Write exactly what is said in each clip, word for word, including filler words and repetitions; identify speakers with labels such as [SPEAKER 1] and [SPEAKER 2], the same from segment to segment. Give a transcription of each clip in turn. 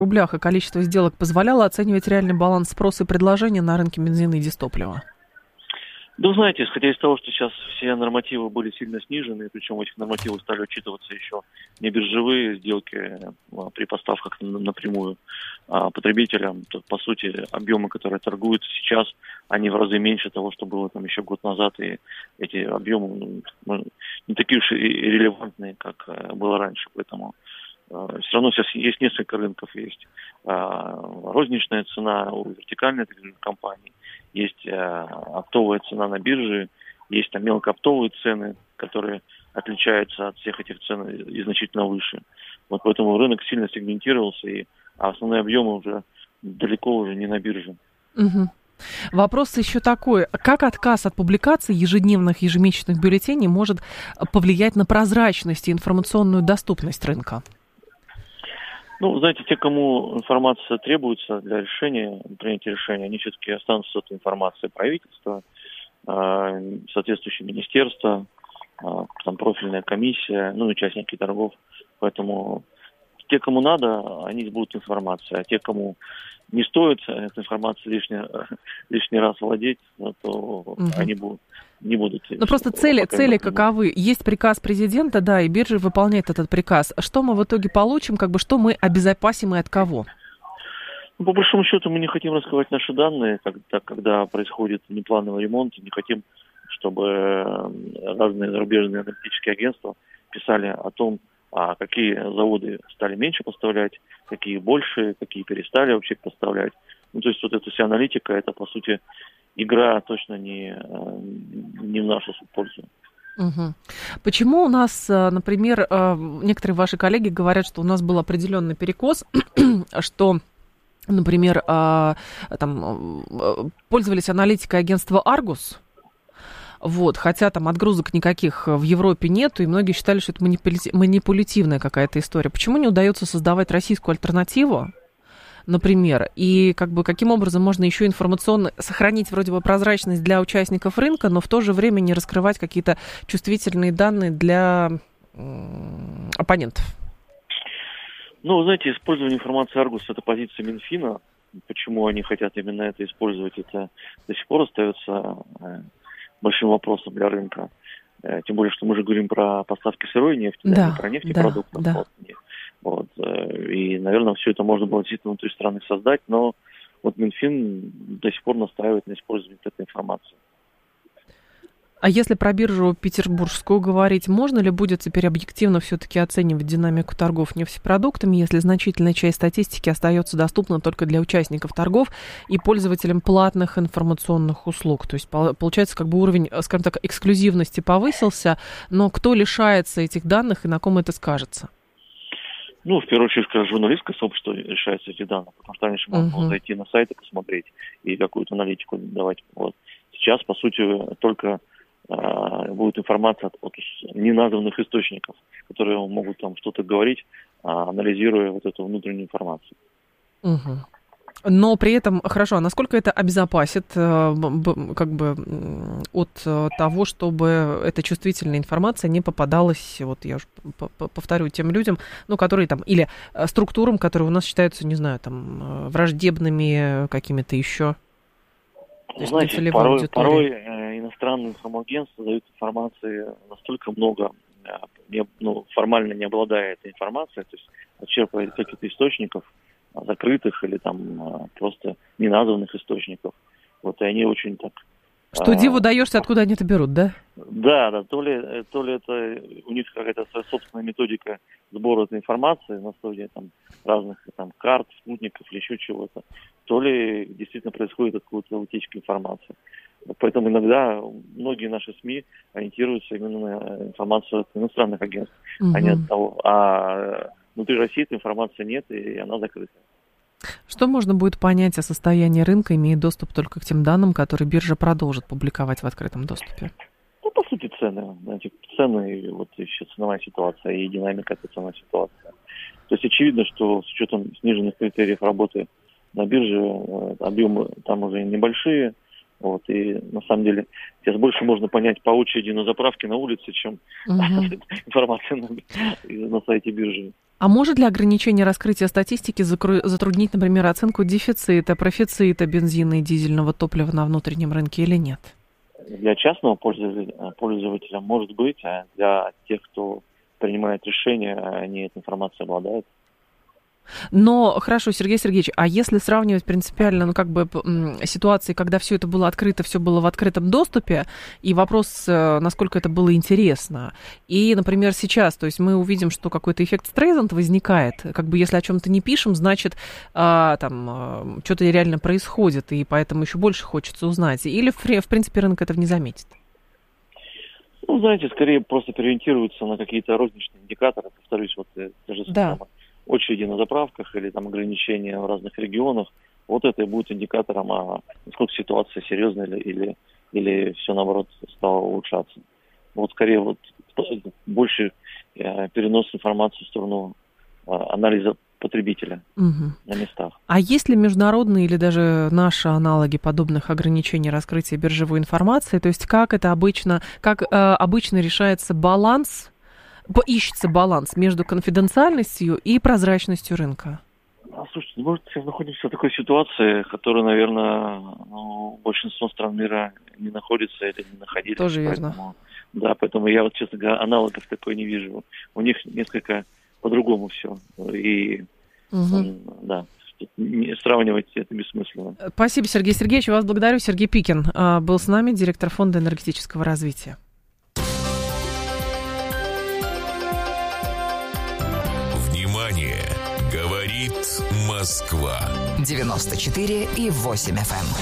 [SPEAKER 1] в рублях и количество сделок позволяло оценивать реальный баланс спроса и предложения на рынке бензина и дизтоплива?
[SPEAKER 2] Да, знаете, исходя из того, что сейчас все нормативы были сильно снижены, причем в этих нормативах стали учитываться еще не биржевые сделки а, при поставках напрямую а, потребителям, то, по сути, объемы, которые торгуются сейчас, они в разы меньше того, что было там еще год назад, и эти объемы ну, не такие уж и релевантные, как было раньше, поэтому а, все равно сейчас есть несколько рынков, есть а, розничная цена у вертикальной компании, есть э, оптовая цена на бирже, есть там мелкооптовые цены, которые отличаются от всех этих цен и значительно выше. Вот поэтому рынок сильно сегментировался, и а основные объемы уже далеко уже не на бирже.
[SPEAKER 1] Угу. Вопрос еще такой. Как отказ от публикации ежедневных, ежемесячных бюллетеней может повлиять на прозрачность и информационную доступность рынка?
[SPEAKER 2] Ну, знаете, те, кому информация требуется для решения, принятия решения, они все-таки останутся с этой информацией правительства, соответствующие министерства, там профильная комиссия, ну, участники торгов. Поэтому те, кому надо, они будут информацией, а те, кому не стоит этой информацией лишний, лишний раз владеть, то угу. они будут. Не будут.
[SPEAKER 1] Ну, просто цели, цели каковы? Есть приказ президента, да, и биржа выполняет этот приказ. Что мы в итоге получим, как бы, что мы обезопасим и от кого?
[SPEAKER 2] Ну, по большому счету, мы не хотим раскрывать наши данные, когда, когда происходит неплановый ремонт, не хотим, чтобы разные зарубежные аналитические агентства писали о том, а какие заводы стали меньше поставлять, какие больше, какие перестали вообще поставлять. Ну, то есть вот эта вся аналитика, это, по сути, игра точно не, не в нашу пользу.
[SPEAKER 1] Угу. Почему у нас, например, некоторые ваши коллеги говорят, что у нас был определенный перекос, что, например, там, пользовались аналитикой агентства Argus, вот, хотя там отгрузок никаких в Европе нету, и многие считали, что это манипулятивная какая-то история. Почему не удается создавать российскую альтернативу, например, и как бы каким образом можно еще информационно сохранить вроде бы прозрачность для участников рынка, но в то же время не раскрывать какие-то чувствительные данные для м- оппонентов?
[SPEAKER 2] Ну, вы знаете, использование информации Argus — это позиция Минфина. Почему они хотят именно это использовать, это до сих пор остается большим вопросом для рынка. Тем более, что мы же говорим про поставки сырой нефти, да,
[SPEAKER 1] да,
[SPEAKER 2] не про нефтепродукты.
[SPEAKER 1] Да, да.
[SPEAKER 2] Вот. И, наверное, все это можно было действительно внутри страны создать, но вот Минфин до сих пор настаивает на использовании этой информации.
[SPEAKER 1] А если про биржу петербургскую говорить, можно ли будет теперь объективно все-таки оценивать динамику торгов нефтепродуктами, если значительная часть статистики остается доступна только для участников торгов и пользователям платных информационных услуг? То есть, получается, как бы уровень, скажем так, эксклюзивности повысился, но кто лишается этих данных и на ком это скажется?
[SPEAKER 2] Ну, в первую очередь, как журналистское сообщество решается эти данные, потому что раньше можно было uh-huh. зайти на сайт и посмотреть и какую-то аналитику давать. Вот. Сейчас, по сути, только э, будет информация от, от неназванных источников, которые могут там что-то говорить, э, анализируя вот эту внутреннюю информацию.
[SPEAKER 1] Uh-huh. Но при этом, хорошо, а насколько это обезопасит как бы от того, чтобы эта чувствительная информация не попадалась, вот я уже повторю, тем людям, ну, которые там, или структурам, которые у нас считаются, не знаю, там, враждебными какими-то еще?
[SPEAKER 2] Знаете, порой, порой иностранные информагентства дают информации настолько много, не, ну, формально не обладая этой информацией, то есть отчерпывая каких-то источников, закрытых или там просто неназванных источников. Вот, и они очень так...
[SPEAKER 1] Что а, диву даешься, откуда они это берут, да?
[SPEAKER 2] Да, да, то ли, то ли это у них какая-то своя собственная методика сбора этой информации на основе там разных там карт, спутников или еще чего-то, то ли действительно происходит какая-то утечка информации. Поэтому иногда многие наши СМИ ориентируются именно на информацию от иностранных агентств, угу. а не от того... А внутри России этой информации нет, и она закрыта.
[SPEAKER 1] Что можно будет понять о состоянии рынка, имея доступ только к тем данным, которые биржа продолжит публиковать в открытом доступе?
[SPEAKER 2] Ну, по сути, цены. Знаете, цены, и вот еще ценовая ситуация и динамика этой ценовой ситуации. То есть очевидно, что с учетом сниженных критериев работы на бирже, объемы там уже небольшие. Вот, и на самом деле сейчас больше можно понять по очереди на заправке на улице, чем uh-huh. информация на, на сайте биржи.
[SPEAKER 1] А может ли ограничение раскрытия статистики затруднить, например, оценку дефицита, профицита бензина и дизельного топлива на внутреннем рынке или нет?
[SPEAKER 2] Для частного пользователя, пользователя может быть, а для тех, кто принимает решения, они этой информацией обладают.
[SPEAKER 1] Но, хорошо, Сергей Сергеевич, а если сравнивать принципиально, ну, как бы, ситуации, когда все это было открыто, все было в открытом доступе, и вопрос, насколько это было интересно, и, например, сейчас, то есть мы увидим, что какой-то эффект Стрейзанд возникает, как бы, если о чем-то не пишем, значит, а, там, а, что-то реально происходит, и поэтому еще больше хочется узнать, или, в, в принципе, рынок этого не заметит?
[SPEAKER 2] Ну, знаете, скорее просто переориентируются на какие-то розничные индикаторы, повторюсь, вот те же
[SPEAKER 1] да.
[SPEAKER 2] самые очереди на заправках или там ограничения в разных регионах. Вот это и будет индикатором, а насколько ситуация серьезная или, или, или все, наоборот, стало улучшаться. Вот скорее вот больше э, перенос информации в сторону э, анализа потребителя угу. на местах.
[SPEAKER 1] А есть ли международные или даже наши аналоги подобных ограничений раскрытия биржевой информации? То есть как это обычно, как э, обычно решается баланс, ищется баланс между конфиденциальностью и прозрачностью рынка?
[SPEAKER 2] А, слушайте, мы сейчас находимся в такой ситуации, которая, наверное, ну, большинство стран мира не находится или не находились.
[SPEAKER 1] Тоже
[SPEAKER 2] поэтому,
[SPEAKER 1] верно.
[SPEAKER 2] Да, поэтому я вот, честно говоря, аналогов такой не вижу. У них несколько по-другому все. И, угу. да, сравнивать это бессмысленно.
[SPEAKER 1] Спасибо, Сергей Сергеевич. Вас благодарю. Сергей Пикин был с нами, директор Фонда энергетического развития.
[SPEAKER 3] Говорит Москва.
[SPEAKER 4] девяносто четыре и восемь эф эм.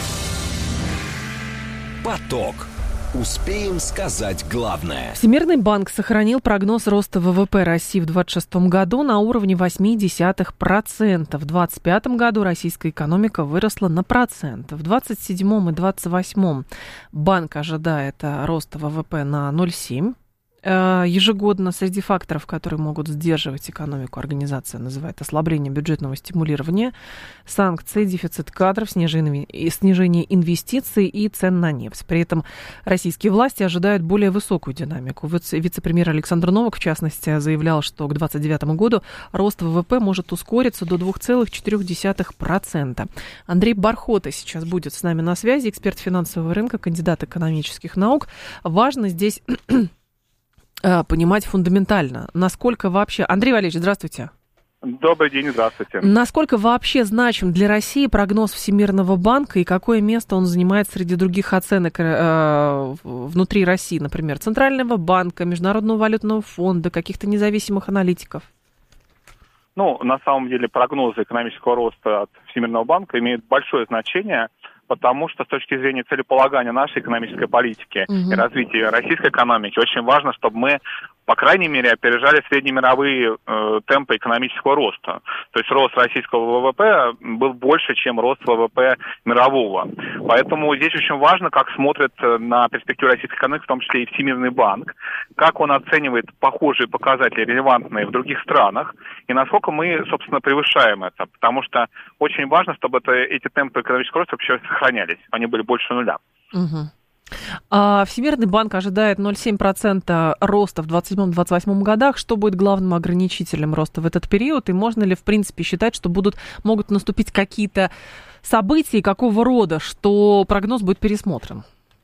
[SPEAKER 3] Поток. Успеем сказать главное.
[SPEAKER 1] Всемирный банк сохранил прогноз роста ВВП России в двадцать шестом году на уровне восемь десятых процента. В двадцать пятом году российская экономика выросла на процент. В двадцать седьмом и двадцать восьмом банк ожидает роста ВВП на ноль целых семь десятых процента. Ежегодно среди факторов, которые могут сдерживать экономику, организация называет ослабление бюджетного стимулирования, санкции, дефицит кадров, снижение, снижение инвестиций и цен на нефть. При этом российские власти ожидают более высокую динамику. Вице-премьер Александр Новак, в частности, заявлял, что к двадцать девятому году рост ВВП может ускориться до два целых четыре десятых процента. Андрей Бархота сейчас будет с нами на связи, эксперт финансового рынка, кандидат экономических наук. Важно здесь понимать фундаментально, насколько вообще... Андрей Валерьевич, здравствуйте.
[SPEAKER 5] Добрый день, здравствуйте.
[SPEAKER 1] Насколько вообще значим для России прогноз Всемирного банка и какое место он занимает среди других оценок э, внутри России, например, Центрального банка, Международного валютного фонда, каких-то независимых аналитиков?
[SPEAKER 5] Ну, на самом деле прогнозы экономического роста от Всемирного банка имеют большое значение, потому что с точки зрения целеполагания нашей экономической политики угу. и развития российской экономики очень важно, чтобы мы, по крайней мере, опережали среднемировые э, темпы экономического роста. То есть рост российского ВВП был больше, чем рост ВВП мирового. Поэтому здесь очень важно, как смотрит на перспективу российской экономики, в том числе и Всемирный банк, как он оценивает похожие показатели, релевантные в других странах, и насколько мы, собственно, превышаем это. Потому что очень важно, чтобы это, эти темпы экономического роста вообще сохранялись, они были больше нуля.
[SPEAKER 1] Угу. А Всемирный банк ожидает ноль целых семь десятых процента роста в двадцать седьмом - двадцать восьмом годах. Что будет главным ограничителем роста в этот период? И можно ли, в принципе, считать, что будут, могут наступить какие-то события, какого рода, что прогноз будет пересмотрен?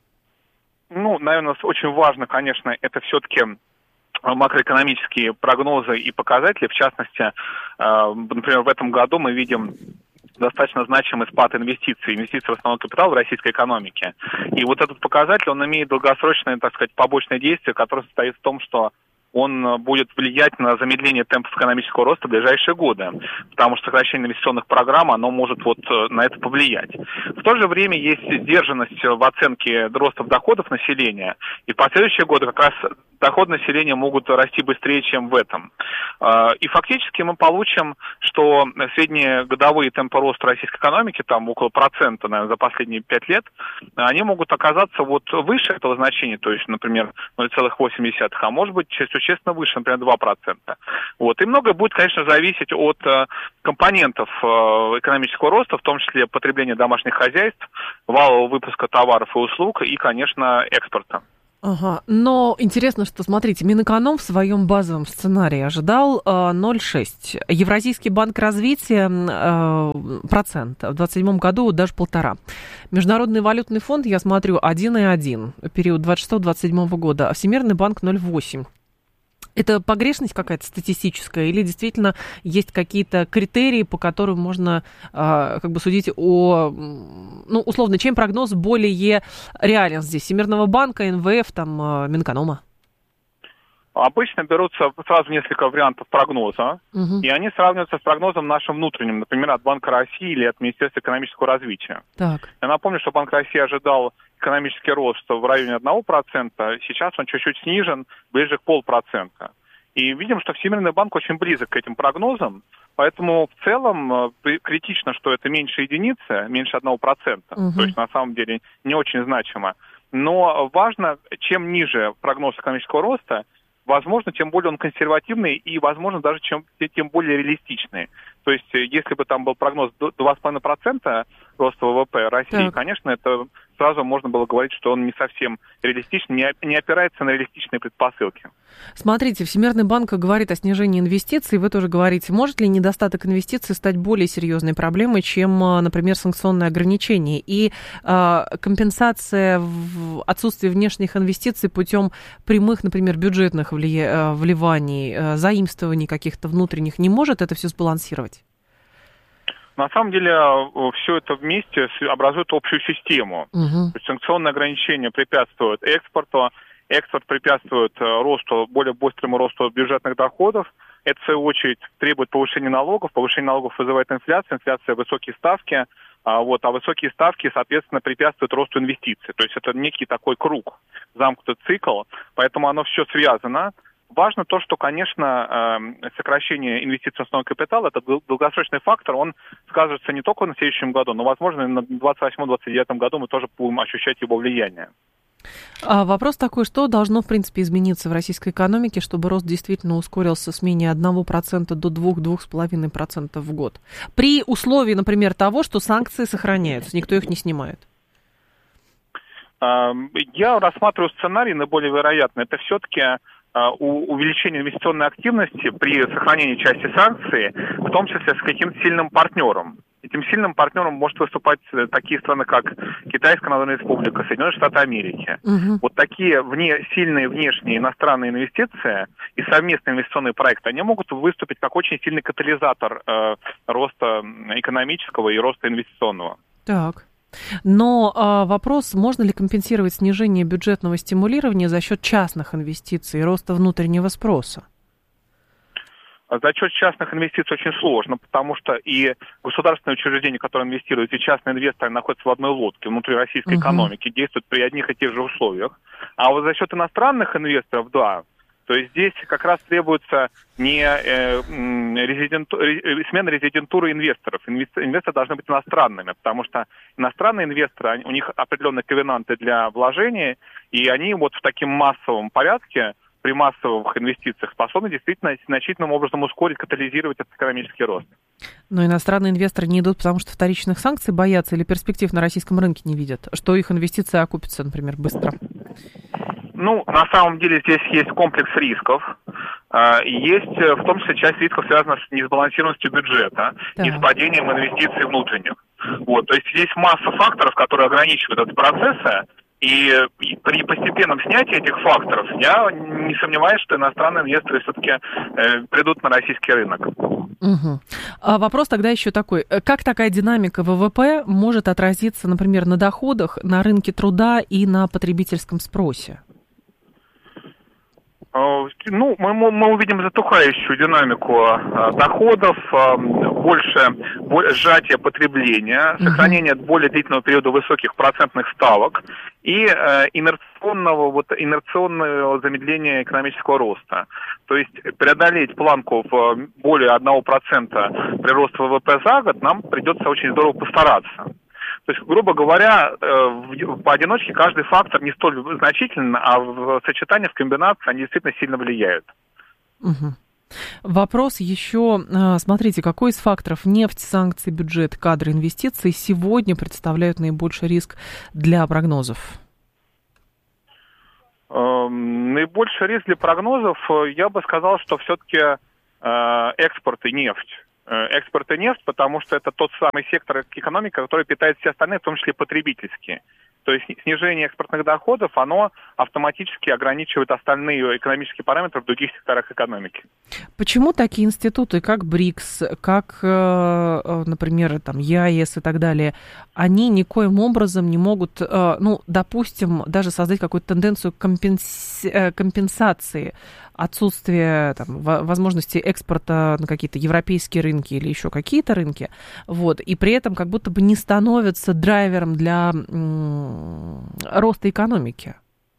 [SPEAKER 5] Ну, наверное, очень важно, конечно, это все-таки макроэкономические прогнозы и показатели. В частности, например, в этом году мы видим достаточно значимый спад инвестиций, инвестиций в основной капитал в российской экономике. И вот этот показатель, он имеет долгосрочное, так сказать, побочное действие, которое состоит в том, что он будет влиять на замедление темпов экономического роста в ближайшие годы, потому что сокращение инвестиционных программ, оно может вот на это повлиять. В то же время есть сдержанность в оценке ростов доходов населения, и в последующие годы как раз доходы населения могут расти быстрее, чем в этом. И фактически мы получим, что средние годовые темпы роста российской экономики, там около процента, наверное, за последние пять лет, они могут оказаться вот выше этого значения, то есть, например, ноль целых восемь десятых, а может быть, существенно выше, например, два процента. Вот. И многое будет, конечно, зависеть от компонентов экономического роста, в том числе потребления домашних хозяйств, валового выпуска товаров и услуг и, конечно, экспорта.
[SPEAKER 1] Ага. Но интересно, что, смотрите, Минэконом в своем базовом сценарии ожидал э, ноль целых шесть десятых. Евразийский банк развития э, процент. В двадцать седьмом году даже полтора. Международный валютный фонд, я смотрю, один целых один десятых. Период двадцать шестого - двадцать седьмого года. А Всемирный банк ноль целых восемь десятых. Это погрешность какая-то статистическая или действительно есть какие-то критерии, по которым можно э, как бы судить о, ну, условно, чем прогноз более реален здесь? Всемирного банка, эн вэ эф, там, э, Минэконома?
[SPEAKER 5] Обычно берутся сразу несколько вариантов прогноза, угу. и они сравниваются с прогнозом нашим внутренним, например, от Банка России или от Министерства экономического развития. Так. Я напомню, что Банк России ожидал экономический рост в районе одного процента, сейчас он чуть-чуть снижен, ближе к полпроцента. И видим, что Всемирный банк очень близок к этим прогнозам, поэтому в целом критично, что это меньше единицы, меньше одного процента, угу. то есть на самом деле не очень значимо. Но важно, чем ниже прогноз экономического роста, возможно, тем более он консервативный и, возможно, даже чем, тем более реалистичный. То есть, если бы там был прогноз два целых пять десятых процента роста вэ вэ пэ России, так. конечно, это сразу можно было говорить, что он не совсем реалистичный, не, не опирается на реалистичные предпосылки.
[SPEAKER 1] Смотрите, Всемирный банк говорит о снижении инвестиций, вы тоже говорите, может ли недостаток инвестиций стать более серьезной проблемой, чем, например, санкционные ограничения? И э, компенсация в отсутствии внешних инвестиций путем прямых, например, бюджетных влия... вливаний, э, заимствований каких-то внутренних не может это все сбалансировать?
[SPEAKER 5] На самом деле все это вместе образует общую систему. Uh-huh. То есть санкционные ограничения препятствуют экспорту, экспорт препятствует росту, более быстрому росту бюджетных доходов. Это, в свою очередь, требует повышения налогов. Повышение налогов вызывает инфляцию, инфляция высокие ставки, а, вот, а высокие ставки, соответственно, препятствуют росту инвестиций. То есть это некий такой круг, замкнутый цикл, поэтому оно все связано. Важно то, что, конечно, сокращение инвестиций в основной капитал – это долгосрочный фактор, он сказывается не только на следующем году, но, возможно, и на двадцать восьмом - двадцать девятом году мы тоже будем ощущать его влияние.
[SPEAKER 1] А вопрос такой, что должно, в принципе, измениться в российской экономике, чтобы рост действительно ускорился с менее одного процента до двух - двух с половиной процентов в год? При условии, например, того, что санкции сохраняются, никто их не снимает.
[SPEAKER 5] Я рассматриваю сценарий наиболее вероятный. Это все-таки увеличение инвестиционной активности при сохранении части санкций, в том числе с каким-то сильным партнером. Этим сильным партнером может выступать такие страны, как Китайская Народная Республика, Соединенные Штаты Америки. Угу. Вот такие вне, сильные внешние иностранные инвестиции и совместные инвестиционные проекты, они могут выступить как очень сильный катализатор э, роста экономического и роста инвестиционного.
[SPEAKER 1] Так. Но а, вопрос, можно ли компенсировать снижение бюджетного стимулирования за счет частных инвестиций и роста внутреннего спроса?
[SPEAKER 5] За счет частных инвестиций очень сложно, потому что и государственные учреждения, которые инвестируют, и частные инвесторы находятся в одной лодке внутри российской uh-huh. экономики, действуют при одних и тех же условиях. А вот за счет иностранных инвесторов, да, то есть здесь как раз требуется не э, резиденту, э, смена резидентуры инвесторов. Инвесторы должны быть иностранными, потому что иностранные инвесторы, у них определенные ковенанты для вложений, и они вот в таком массовом порядке, при массовых инвестициях способны действительно значительным образом ускорить, катализировать этот экономический рост.
[SPEAKER 1] Но иностранные инвесторы не идут, потому что вторичных санкций боятся или перспектив на российском рынке не видят, что их инвестиции окупятся, например, быстро?
[SPEAKER 5] Ну, на самом деле здесь есть комплекс рисков. Есть в том числе часть рисков связана с несбалансированностью бюджета и с падением инвестиций внутренних. Вот, то есть есть масса факторов, которые ограничивают этот процесс. И при постепенном снятии этих факторов я не сомневаюсь, что иностранные инвесторы все-таки э, придут на российский рынок.
[SPEAKER 1] Угу. А вопрос тогда еще такой. Как такая динамика вэ вэ пэ может отразиться, например, на доходах, на рынке труда и на потребительском спросе?
[SPEAKER 5] Ну, мы, мы увидим затухающую динамику а, доходов, а, больше, больше сжатие потребления, сохранение uh-huh. более длительного периода высоких процентных ставок и а, инерционного, вот, инерционного замедления экономического роста. То есть преодолеть планку в более одного процента прироста вэ вэ пэ за год нам придется очень здорово постараться. То есть, грубо говоря, поодиночке каждый фактор не столь значителен, а в сочетании, в комбинации они действительно сильно влияют.
[SPEAKER 1] Угу. Вопрос еще, смотрите, какой из факторов нефть, санкции, бюджет, кадры, инвестиции сегодня представляют наибольший риск для прогнозов?
[SPEAKER 5] Наибольший риск для прогнозов, я бы сказал, что все-таки экспорт и нефть. Экспорт и нефть, потому что это тот самый сектор экономики, который питает все остальные, в том числе потребительские. То есть снижение экспортных доходов, оно автоматически ограничивает остальные экономические параметры в других секторах экономики.
[SPEAKER 1] Почему такие институты, как БРИКС, как, например, там, ЕАЭС и так далее, они никоим образом не могут, ну, допустим, даже создать какую-то тенденцию компенс... компенсации отсутствия там, возможности экспорта на какие-то европейские рынки или еще какие-то рынки, вот, и при этом как будто бы не становятся драйвером для м- роста экономики?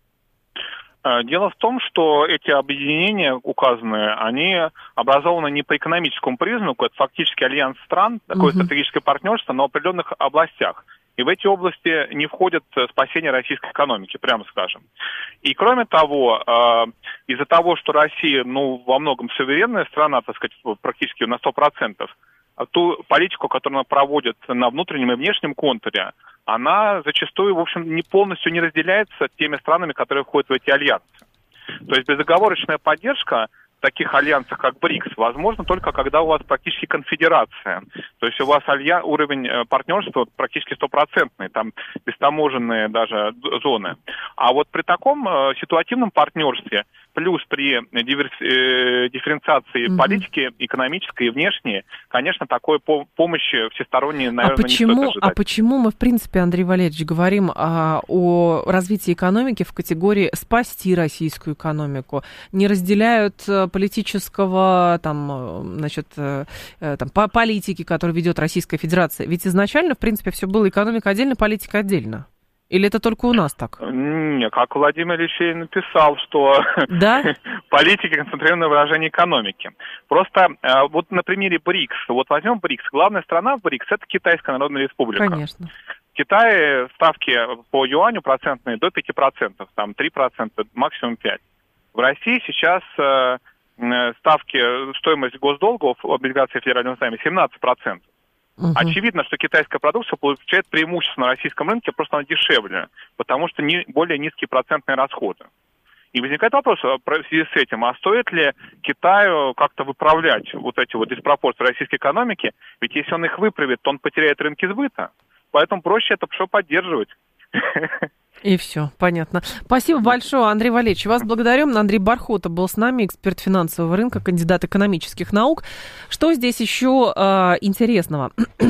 [SPEAKER 5] Дело в том, что эти объединения указанные, они образованы не по экономическому признаку, это фактически альянс стран, такое uh-huh. стратегическое партнерство, но в определенных областях. И в эти области не входит спасение российской экономики, прямо скажем. И кроме того, из-за того, что Россия, ну, во многом суверенная страна, так сказать, практически на сто процентов, ту политику, которую она проводит на внутреннем и внешнем контуре, она зачастую, в общем, не полностью не разделяется теми странами, которые входят в эти альянсы. То есть безоговорочная поддержка в таких альянсах, как БРИКС, возможно только когда у вас практически конфедерация. То есть у вас алья... уровень партнерства практически стопроцентный, там бестаможенные даже зоны. А вот при таком э, ситуативном партнерстве, плюс при диверс... э, дифференциации mm-hmm. политики экономической и внешней, конечно, такой по- помощи всесторонней, наверное,
[SPEAKER 1] а почему,
[SPEAKER 5] не стоит ожидать.
[SPEAKER 1] А почему мы, в принципе, Андрей Валерьевич, говорим а, о развитии экономики в категории «спасти российскую экономику», не разделяют политического, там, значит, там, по политики, которую ведет Российская Федерация? Ведь изначально, в принципе, все было экономика отдельно, политика отдельно. Или это только у нас так?
[SPEAKER 5] Не, как Владимир Ильич написал, что
[SPEAKER 1] да?
[SPEAKER 5] политика концентрирована на выражении экономики. Просто вот на примере БРИКС, вот возьмем БРИКС, главная страна в БРИКС это Китайская Народная Республика.
[SPEAKER 1] Конечно.
[SPEAKER 5] В Китае ставки по юаню процентные до пяти процентов, там три процента, максимум пять процентов. В России сейчас э, ставки, стоимость госдолгов, облигаций федерального займа семнадцать процентов. Угу. Очевидно, что китайская продукция получает преимущество на российском рынке, просто она дешевле, потому что не, более низкие процентные расходы. И возникает вопрос в связи с этим, а стоит ли Китаю как-то выправлять вот эти вот диспропорции российской экономики? Ведь если он их выправит, то он потеряет рынки сбыта. Поэтому проще это все поддерживать.
[SPEAKER 1] И все, понятно. Спасибо большое, Андрей Валерьевич. Вас благодарим. Андрей Бархота был с нами, эксперт финансового рынка, кандидат экономических наук. Что здесь еще э, интересного?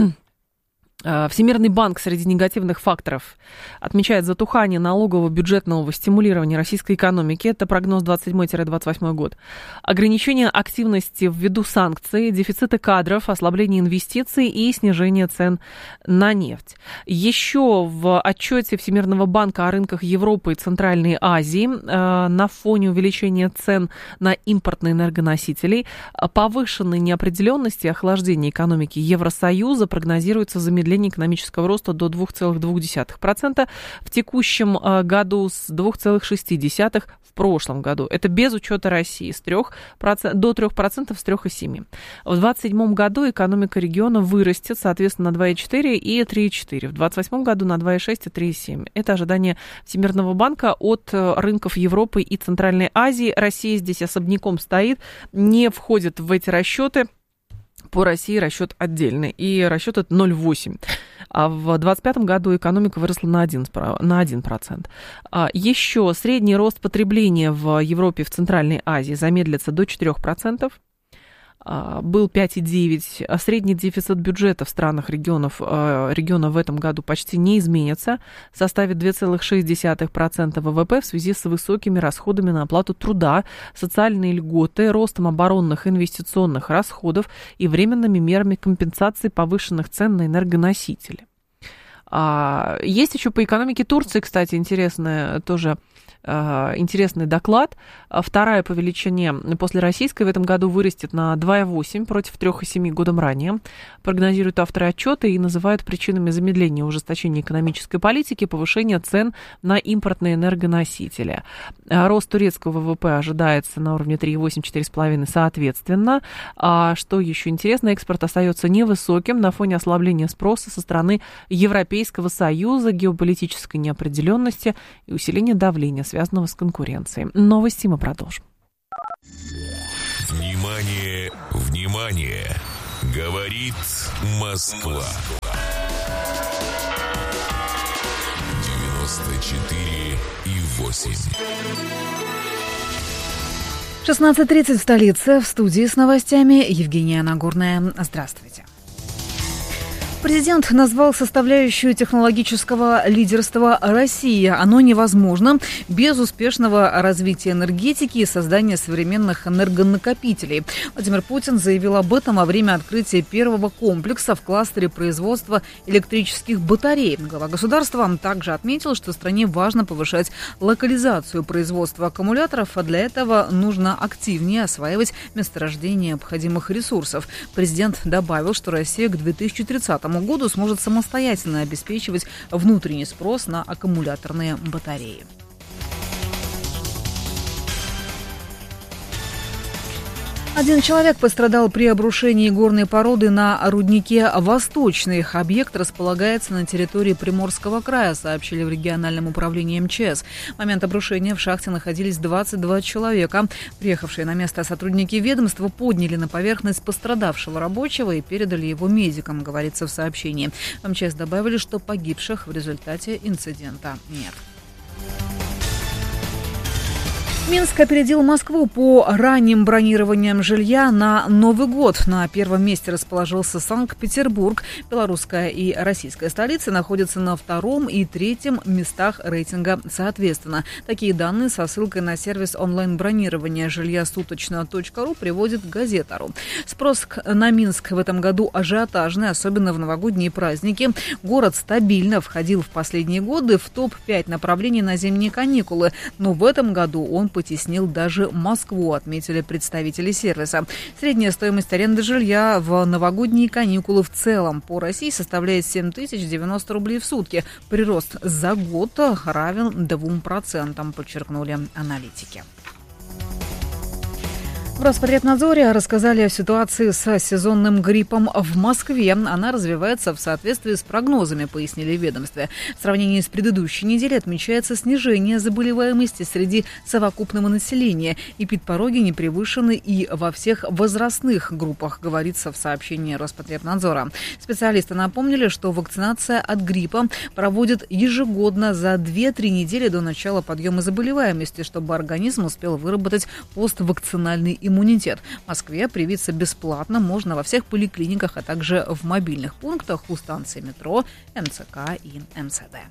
[SPEAKER 1] Всемирный банк среди негативных факторов отмечает затухание налогового бюджетного стимулирования российской экономики. Это прогноз двадцать седьмой — двадцать восьмой год. Ограничение активности ввиду санкций, дефицита кадров, ослабление инвестиций и снижение цен на нефть. Еще в отчете Всемирного банка о рынках Европы и Центральной Азии на фоне увеличения цен на импортные энергоносители, повышенной неопределенности и охлаждения экономики Евросоюза прогнозируется замедление экономического роста до два целых две десятых процента в текущем году с два целых шесть десятых процента в прошлом году. Это без учета России с трёх процентов, до трёх процентов с трёх целых семи десятых процента. В двадцать седьмом году экономика региона вырастет, соответственно, на два целых четыре десятых и три целых четыре десятых. В двадцать восьмом году на два целых шесть десятых и три целых семь десятых. Это ожидание Всемирного банка от рынков Европы и Центральной Азии. Россия здесь особняком стоит, не входит в эти расчеты. По России расчет отдельный, и расчет это ноль целых восемь десятых. А в двадцать пятом году экономика выросла на один процент. Еще средний рост потребления в Европе и в Центральной Азии замедлится до четырёх процентов. Был пять целых девять десятых, а средний дефицит бюджета в странах регионов, региона в этом году почти не изменится, составит два целых шесть десятых процента ВВП в связи с высокими расходами на оплату труда, социальные льготы, ростом оборонных инвестиционных расходов и временными мерами компенсации повышенных цен на энергоносители. Есть еще по экономике Турции, кстати, интересная тоже интересный доклад. Вторая по величине после российской в этом году вырастет на два целых восемь десятых против три целых семь десятых годом ранее. Прогнозируют авторы отчета и называют причинами замедления ужесточения экономической политики повышение цен на импортные энергоносители. Рост турецкого ВВП ожидается на уровне три целых восемь десятых — четыре целых пять десятых соответственно. А что еще интересно, экспорт остается невысоким на фоне ослабления спроса со стороны европейских Европейского Союза, геополитической неопределенности и усиления давления, связанного с конкуренцией. Новости мы продолжим.
[SPEAKER 3] Внимание, внимание! Говорит Москва. девяносто четыре и восемь.
[SPEAKER 6] шестнадцать тридцать в столице. В студии с новостями Евгения Нагорная. Здравствуйте. Президент назвал составляющую технологического лидерства России. Оно невозможно без успешного развития энергетики и создания современных энергонакопителей. Владимир Путин заявил об этом во время открытия первого комплекса в кластере производства электрических батарей. Глава государства также отметил, что стране важно повышать локализацию производства аккумуляторов, а для этого нужно активнее осваивать месторождение необходимых ресурсов. Президент добавил, что Россия к две тысячи тридцатому году сможет самостоятельно обеспечивать внутренний спрос на аккумуляторные батареи. Один человек пострадал при обрушении горной породы на руднике «Восточный». Объект располагается на территории Приморского края, сообщили в региональном управлении эм че эс. В момент обрушения в шахте находились двадцать два человека. Приехавшие на место сотрудники ведомства подняли на поверхность пострадавшего рабочего и передали его медикам, говорится в сообщении. В эм че эс добавили, что погибших в результате инцидента нет. Минск опередил Москву по ранним бронированиям жилья на Новый год. На первом месте расположился Санкт-Петербург. Белорусская и российская столицы находятся на втором и третьем местах рейтинга соответственно. Такие данные со ссылкой на сервис онлайн-бронирования жилья суточно точка ру приводит Газета.ру. Спрос на Минск в этом году ажиотажный, особенно в новогодние праздники. Город стабильно входил в последние годы в топ пять направлений на зимние каникулы, но в этом году он потеснил даже Москву, отметили представители сервиса. Средняя стоимость аренды жилья в новогодние каникулы в целом по России составляет семь тысяч девяносто рублей в сутки. Прирост за год равен двум процентам, подчеркнули аналитики. В Роспотребнадзоре рассказали о ситуации с сезонным гриппом в Москве. Она развивается в соответствии с прогнозами, пояснили в ведомстве. В сравнении с предыдущей неделей отмечается снижение заболеваемости среди совокупного населения. Эпидпороги не превышены и во всех возрастных группах, говорится в сообщении Роспотребнадзора. Специалисты напомнили, что вакцинация от гриппа проводят ежегодно за две-три недели до начала подъема заболеваемости, чтобы организм успел выработать поствакцинальный иммунитет. В Москве привиться бесплатно можно во всех поликлиниках, а также в мобильных пунктах у станций метро, эм цэ ка и эм цэ дэ.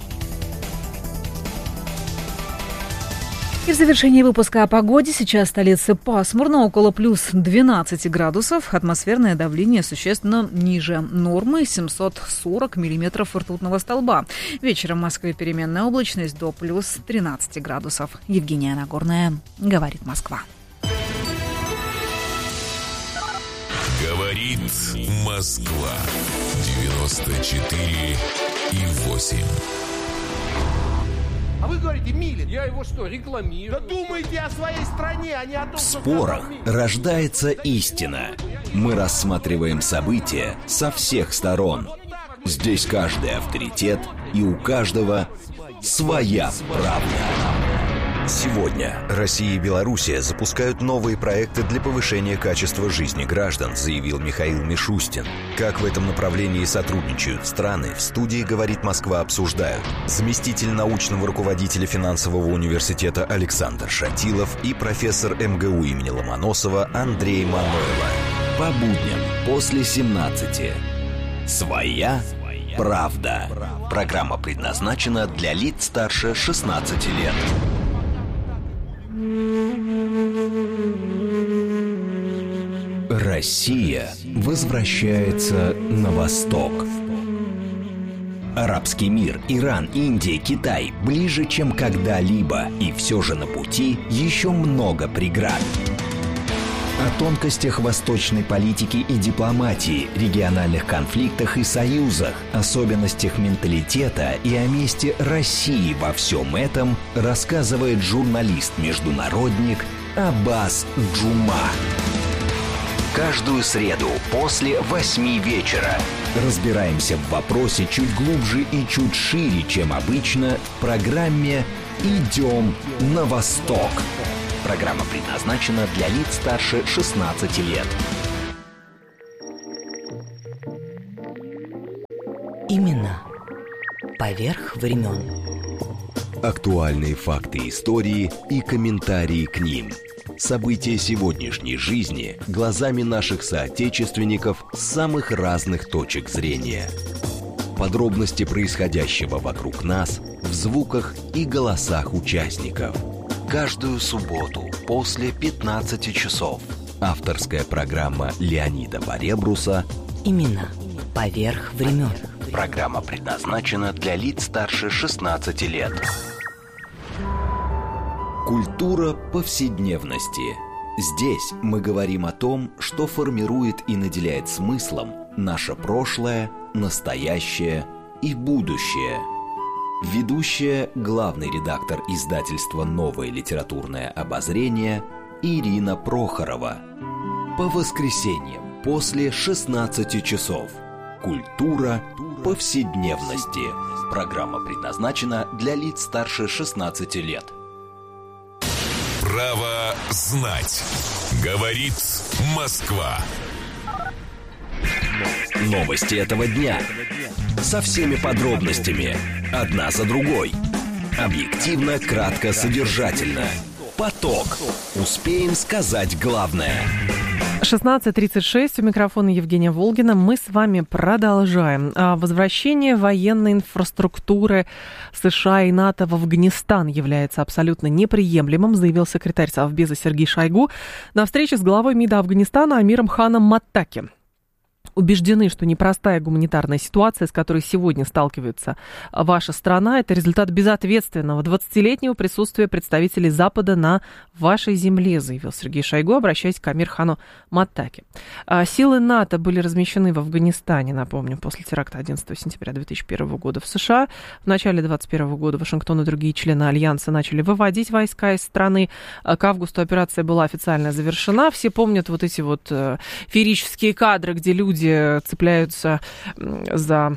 [SPEAKER 6] И в завершении выпуска о погоде. Сейчас в столице пасмурно, около плюс двенадцать градусов. Атмосферное давление существенно ниже нормы, семьсот сорок миллиметров ртутного столба. Вечером в Москве переменная облачность до плюс тринадцать градусов. Евгения Нагорная, говорит Москва.
[SPEAKER 3] Говорит Москва. девяносто четыре и восемь.
[SPEAKER 7] А вы говорите, Милин. Я его что, рекламирую? Да думайте о своей стране, а не о том,
[SPEAKER 8] В
[SPEAKER 7] что...
[SPEAKER 8] спорах рождается истина. Мы рассматриваем события со всех сторон. Здесь каждый авторитет, и у каждого своя правда. Сегодня Россия и Белоруссия запускают новые проекты для повышения качества жизни граждан, заявил Михаил Мишустин. Как в этом направлении сотрудничают страны, в студии «Говорит Москва» обсуждают заместитель научного руководителя финансового университета Александр Шатилов и профессор эм гэ у имени Ломоносова Андрей Манойло. По будням после семнадцати. Своя правда. Программа предназначена для лиц старше шестнадцати лет. Россия возвращается на восток. Арабский мир, Иран, Индия, Китай ближе, чем когда-либо, и все же на пути еще много преград. О тонкостях восточной политики и дипломатии, региональных конфликтах и союзах, особенностях менталитета и о месте России во всем этом рассказывает журналист-международник Аббас Джума. Каждую среду после восьми вечера. Разбираемся в вопросе чуть глубже и чуть шире, чем обычно, в программе «Идем на восток». Программа предназначена для лиц старше шестнадцати лет.
[SPEAKER 9] Имена поверх времен.
[SPEAKER 8] Актуальные факты истории и комментарии к ним. События сегодняшней жизни глазами наших соотечественников с самых разных точек зрения. Подробности происходящего вокруг нас в звуках и голосах участников. Каждую субботу после пятнадцати часов. Авторская программа Леонида Поребруса
[SPEAKER 9] «Имена поверх времен».
[SPEAKER 8] Программа предназначена для лиц старше шестнадцати лет. Культура повседневности. Здесь мы говорим о том, что формирует и наделяет смыслом наше прошлое, настоящее и будущее. Ведущая, главный редактор издательства «Новое литературное обозрение» Ирина Прохорова. По воскресеньям после шестнадцати часов. Культура повседневности. Программа предназначена для лиц старше шестнадцати лет.
[SPEAKER 3] Право знать. Говорит Москва.
[SPEAKER 8] Новости этого дня. Со всеми подробностями. Одна за другой. Объективно, кратко, содержательно. Поток. Успеем сказать главное.
[SPEAKER 1] шестнадцать тридцать шесть, у микрофона Евгения Волгина. Мы с вами продолжаем. Возвращение военной инфраструктуры США и НАТО в Афганистан является абсолютно неприемлемым, заявил секретарь Совбеза Сергей Шойгу на встрече с главой МИДа Афганистана Амиром Ханом Маттаки. Убеждены, что непростая гуманитарная ситуация, с которой сегодня сталкивается ваша страна, это результат безответственного двадцатилетнего присутствия представителей Запада на вашей земле, заявил Сергей Шойгу, обращаясь к Амир Хану Маттаки. Силы НАТО были размещены в Афганистане, напомню, после теракта одиннадцатого сентября две тысячи первого года в США. В начале двадцать первого года Вашингтон и другие члены Альянса начали выводить войска из страны. К августу операция была официально завершена. Все помнят вот эти вот феерические кадры, где люди цепляются за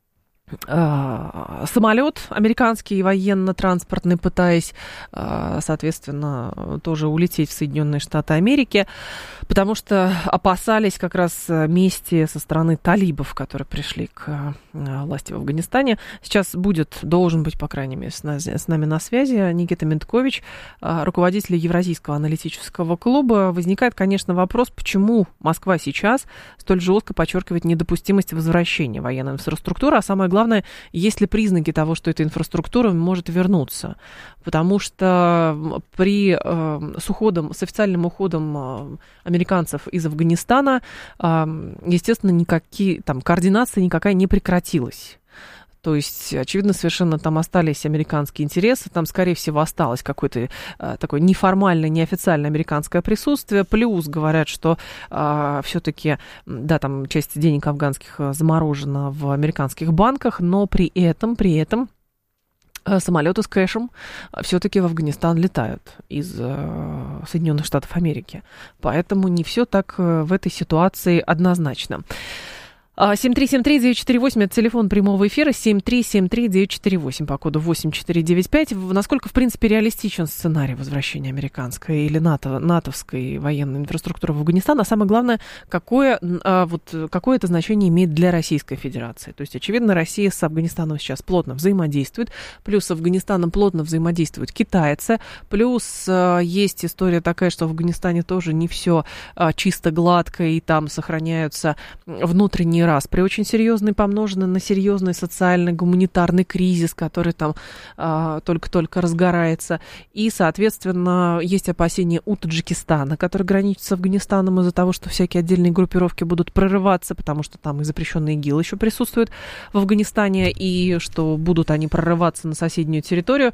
[SPEAKER 1] э, самолет американский военно-транспортный, пытаясь, э, соответственно, тоже улететь в Соединенные Штаты Америки, потому что опасались как раз мести со стороны талибов, которые пришли к э, власти в Афганистане. Сейчас будет, должен быть, по крайней мере, с, на, с нами на связи Никита Менткович, э, руководитель Евразийского аналитического клуба. Возникает, конечно, вопрос, почему Москва сейчас столь жестко подчеркивает недопустимость возвращения военной инфраструктуры, а самое главное, есть ли признаки того, что эта инфраструктура может вернуться. Потому что при, э, с уходом, с официальным уходом э, американцев из Афганистана, э, естественно, никакие, там, координация никакая не прекратилась. То есть, очевидно, совершенно там остались американские интересы, там, скорее всего, осталось какое-то э, такое неформальное, неофициальное американское присутствие. Плюс говорят, что э, все-таки, да, там часть денег афганских заморожена в американских банках, но при этом, при этом самолеты с кэшем все-таки в Афганистан летают из э, Соединенных Штатов Америки. Поэтому не все так в этой ситуации однозначно. семь три семь три девять четыре восемь, это телефон прямого эфира, семь три семь три девять четыре восемь по коду восемь четыре девять пять. Насколько, в принципе, реалистичен сценарий возвращения американской или НАТО, натовской военной инфраструктуры в Афганистан, а самое главное, какое, вот, какое это значение имеет для Российской Федерации? То есть, очевидно, Россия с Афганистаном сейчас плотно взаимодействует, плюс с Афганистаном плотно взаимодействуют китайцы, плюс есть история такая, что в Афганистане тоже не все чисто гладко, и там сохраняются внутренние распри, очень серьезный, помноженный на серьезный социальный, гуманитарный кризис, который там а, только-только разгорается. И, соответственно, есть опасения у Таджикистана, который граничит с Афганистаном из-за того, что всякие отдельные группировки будут прорываться, потому что там и запрещенный ИГИЛ еще присутствует в Афганистане, и что будут они прорываться на соседнюю территорию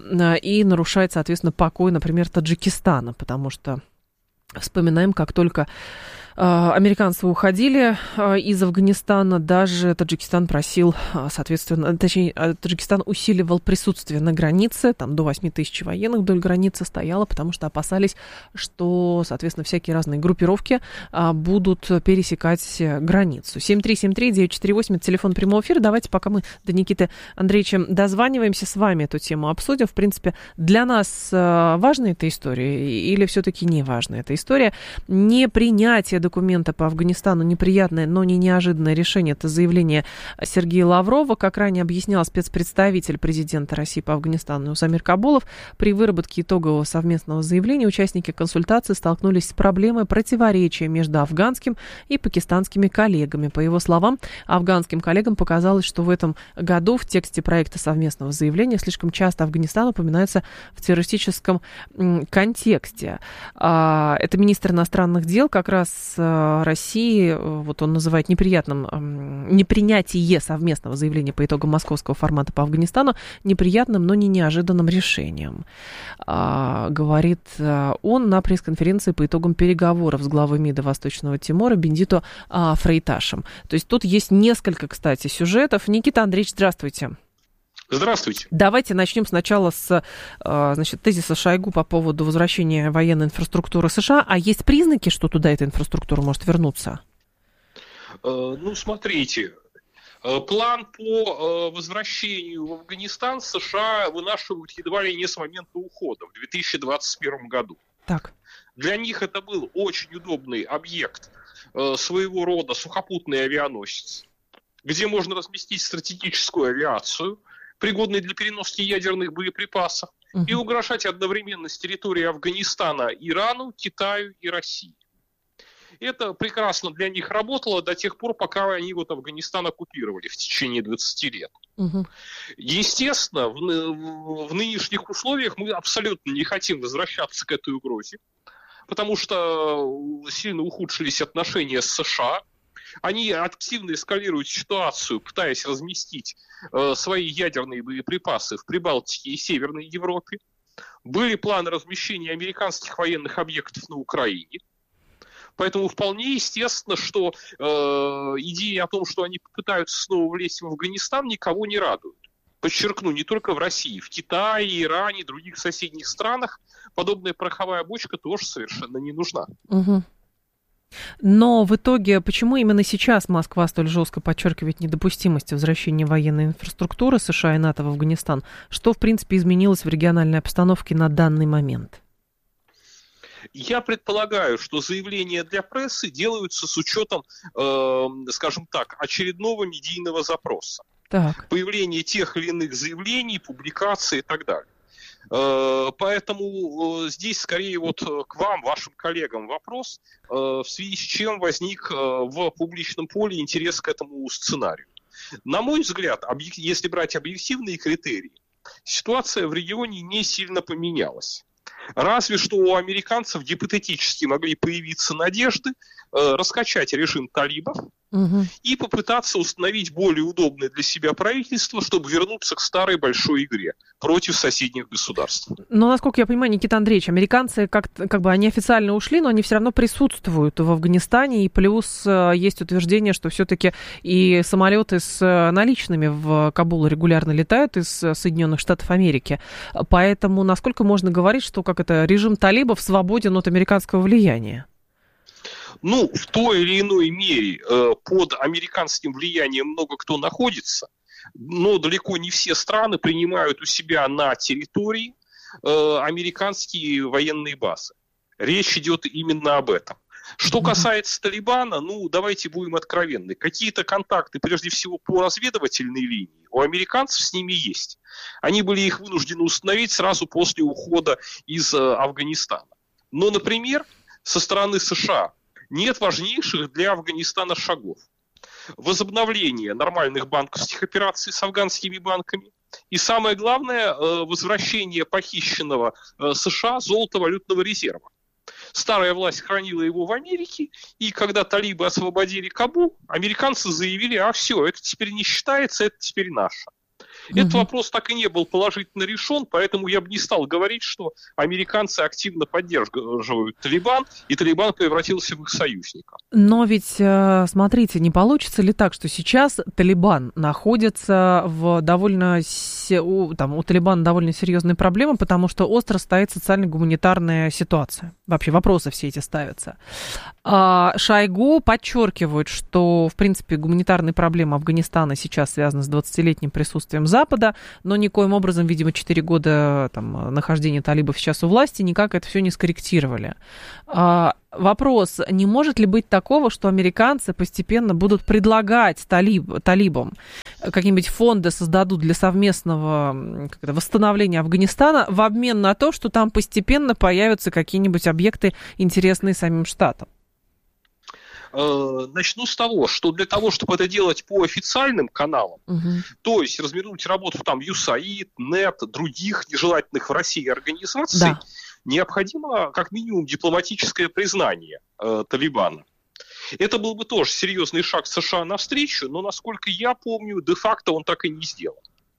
[SPEAKER 1] и нарушать, соответственно, покой, например, Таджикистана, потому что вспоминаем, как только американцы уходили из Афганистана, даже Таджикистан просил, соответственно, точнее, Таджикистан усиливал присутствие на границе, там до восемь тысяч военных вдоль границы стояло, потому что опасались, что, соответственно, всякие разные группировки будут пересекать границу. семь три семь три девять четыре восемь, это телефон прямого эфира. Давайте, пока мы до Никиты Андреевича дозваниваемся, с вами эту тему обсудим. В принципе, для нас важна эта история или все-таки не важна эта история? Непринятие документа по Афганистану неприятное, но не неожиданное решение. Это заявление Сергея Лаврова. Как ранее объяснял спецпредставитель президента России по Афганистану Усамир Кабулов, при выработке итогового совместного заявления участники консультации столкнулись с проблемой противоречия между афганским и пакистанскими коллегами. По его словам, афганским коллегам показалось, что в этом году в тексте проекта совместного заявления слишком часто Афганистан упоминается в террористическом контексте. Это министр иностранных дел как раз России, вот он называет неприятным непринятие совместного заявления по итогам московского формата по Афганистану неприятным, но не неожиданным решением. Говорит он на пресс-конференции по итогам переговоров с главой МИДа Восточного Тимора Бендито Фрейташем. То есть тут есть несколько, кстати, сюжетов. Никита Андреевич, здравствуйте.
[SPEAKER 10] Здравствуйте.
[SPEAKER 1] Давайте начнем сначала с, значит, тезиса Шойгу по поводу возвращения военной инфраструктуры США. А есть признаки, что туда эта инфраструктура может вернуться?
[SPEAKER 10] Ну, смотрите. План по возвращению в Афганистан США вынашивают едва ли не с момента ухода в две тысячи двадцать первом году.
[SPEAKER 1] Так.
[SPEAKER 10] Для них это был очень удобный объект, своего рода сухопутный авианосец, где можно разместить стратегическую авиацию, пригодные для переноски ядерных боеприпасов, uh-huh. и угрожать одновременно с территории Афганистана Ирану, Китаю и России. Это прекрасно для них работало до тех пор, пока они вот Афганистан оккупировали в течение двадцати лет. Uh-huh. Естественно, в, в, в нынешних условиях мы абсолютно не хотим возвращаться к этой угрозе, потому что сильно ухудшились отношения с США. Они активно эскалируют ситуацию, пытаясь разместить э, свои ядерные боеприпасы в Прибалтике и Северной Европе. Были планы размещения американских военных объектов на Украине. Поэтому вполне естественно, что э, идея о том, что они попытаются снова влезть в Афганистан, никого не радует. Подчеркну, не только в России, в Китае, Иране и других соседних странах подобная пороховая бочка тоже совершенно не нужна.
[SPEAKER 1] Угу. Но в итоге, почему именно сейчас Москва столь жестко подчеркивает недопустимость возвращения военной инфраструктуры США и НАТО в Афганистан? Что, в принципе, изменилось в региональной обстановке на данный момент?
[SPEAKER 10] Я предполагаю, что заявления для прессы делаются с учетом, э, скажем так, очередного медийного запроса.
[SPEAKER 1] Так.
[SPEAKER 10] Появление тех или иных заявлений, публикаций и так далее. Поэтому здесь скорее вот к вам, вашим коллегам вопрос, в связи с чем возник в публичном поле интерес к этому сценарию. На мой взгляд, если брать объективные критерии, ситуация в регионе не сильно поменялась. Разве что у американцев гипотетически могли появиться надежды раскачать режим талибов, угу. и попытаться установить более удобное для себя правительство, чтобы вернуться к старой большой игре против соседних государств.
[SPEAKER 1] Но, насколько я понимаю, Никита Андреевич, американцы как, как бы они официально ушли, но они все равно присутствуют в Афганистане, и плюс есть утверждение, что все-таки и самолеты с наличными в Кабул регулярно летают из Соединенных Штатов Америки. Поэтому насколько можно говорить, что как это, режим талибов свободен от американского влияния?
[SPEAKER 10] Ну, в той или иной мере э, под американским влиянием много кто находится, но далеко не все страны принимают у себя на территории э, американские военные базы. Речь идет именно об этом. Что касается Талибана, ну, давайте будем откровенны. Какие-то контакты, прежде всего, по разведывательной линии у американцев с ними есть. Они были их вынуждены установить сразу после ухода из э, Афганистана. Но, например, со стороны США нет важнейших для Афганистана шагов. Возобновление нормальных банковских операций с афганскими банками. И самое главное, возвращение похищенного США золотовалютного резерва. Старая власть хранила его в Америке, и когда талибы освободили Кабул, американцы заявили, а все, это теперь не считается, это теперь наше. Угу. Этот вопрос так и не был положительно решен, поэтому я бы не стал говорить, что американцы активно поддерживают Талибан, и Талибан превратился в их союзника.
[SPEAKER 1] Но ведь, смотрите, не получится ли так, что сейчас Талибан находится в довольно... Там, у Талибана довольно серьезные проблемы, потому что остро стоит социально-гуманитарная ситуация. Вообще вопросы все эти ставятся. А Шойгу подчеркивает, что, в принципе, гуманитарные проблемы Афганистана сейчас связаны с двадцатилетним присутствием Запада, но никоим образом, видимо, четыре года там, нахождения талибов сейчас у власти никак это все не скорректировали. А, вопрос, не может ли быть такого, что американцы постепенно будут предлагать талиб, талибам какие-нибудь фонды создадут для совместного как это, восстановления Афганистана в обмен на то, что там постепенно появятся какие-нибудь объекты, интересные самим штатам?
[SPEAKER 10] Начну с того, что для того, чтобы это делать по официальным каналам, угу. то есть развернуть работу там ю эс эй ай ди, нет, других нежелательных в России организаций, да. необходимо как минимум дипломатическое признание э, Талибана. Это был бы тоже серьезный шаг США навстречу, но, насколько я помню, де-факто он так и не сделал.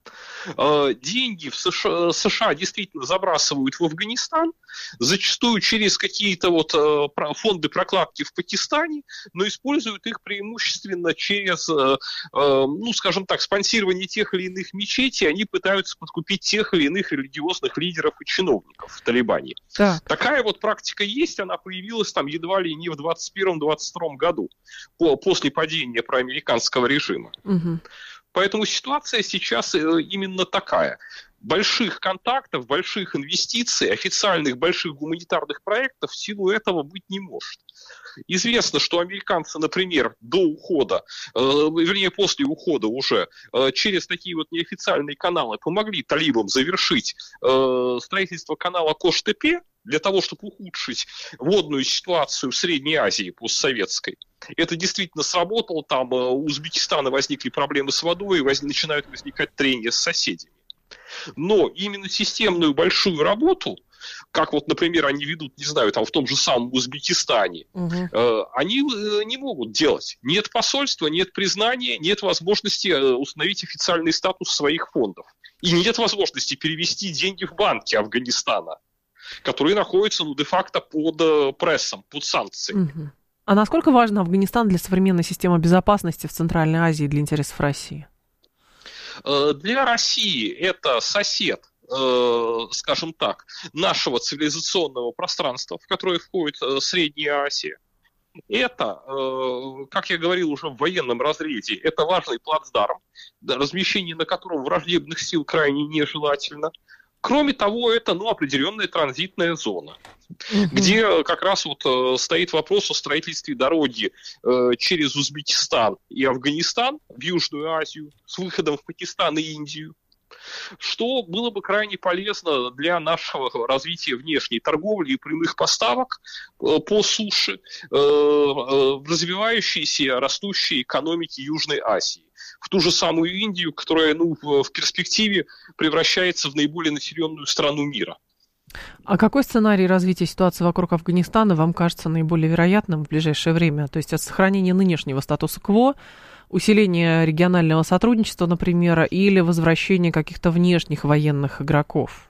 [SPEAKER 10] Деньги в США, США действительно забрасывают в Афганистан, зачастую через какие-то вот фонды прокладки в Пакистане, но используют их преимущественно через, ну, скажем так, спонсирование тех или иных мечетей. Они пытаются подкупить тех или иных религиозных лидеров и чиновников в Талибане. Да. Такая вот практика есть, она появилась там едва ли не в двадцать первом — двадцать втором году, после падения проамериканского режима. Угу. Поэтому ситуация сейчас именно такая. Больших контактов, больших инвестиций, официальных больших гуманитарных проектов в силу этого быть не может. Известно, что американцы, например, до ухода, э, вернее, после ухода уже, э, через такие вот неофициальные каналы помогли талибам завершить э, строительство канала Кош-Тепе для того, чтобы ухудшить водную ситуацию в Средней Азии постсоветской. Это действительно сработало, там у Узбекистана возникли проблемы с водой, и воз... начинают возникать трения с соседями. Но именно системную большую работу, как вот, например, они ведут, не знаю, там в том же самом Узбекистане, угу. э, они э, не могут делать. Нет посольства, нет признания, нет возможности э, установить официальный статус своих фондов. И нет возможности перевести деньги в банки Афганистана, которые находятся, ну, де-факто под э, прессом, под санкциями. Угу.
[SPEAKER 1] А насколько важен Афганистан для современной системы безопасности в Центральной Азии для интересов России?
[SPEAKER 10] Для России это сосед, скажем так, нашего цивилизационного пространства, в которое входит Средняя Азия. Это, как я говорил уже в военном разрезе, это важный плацдарм, размещение на котором враждебных сил крайне нежелательно. Кроме того, это, ну, определенная транзитная зона, угу. где как раз вот э, стоит вопрос о строительстве дороги э, через Узбекистан и Афганистан в Южную Азию с выходом в Пакистан и Индию, что было бы крайне полезно для нашего развития внешней торговли и прямых поставок э, по суше э, э, в развивающиеся растущие экономики Южной Азии. В ту же самую Индию, которая, ну, в перспективе превращается в наиболее населенную страну мира.
[SPEAKER 1] А какой сценарий развития ситуации вокруг Афганистана вам кажется наиболее вероятным в ближайшее время? То есть от сохранения нынешнего статуса-кво, усиления регионального сотрудничества, например, или возвращения каких-то внешних военных игроков?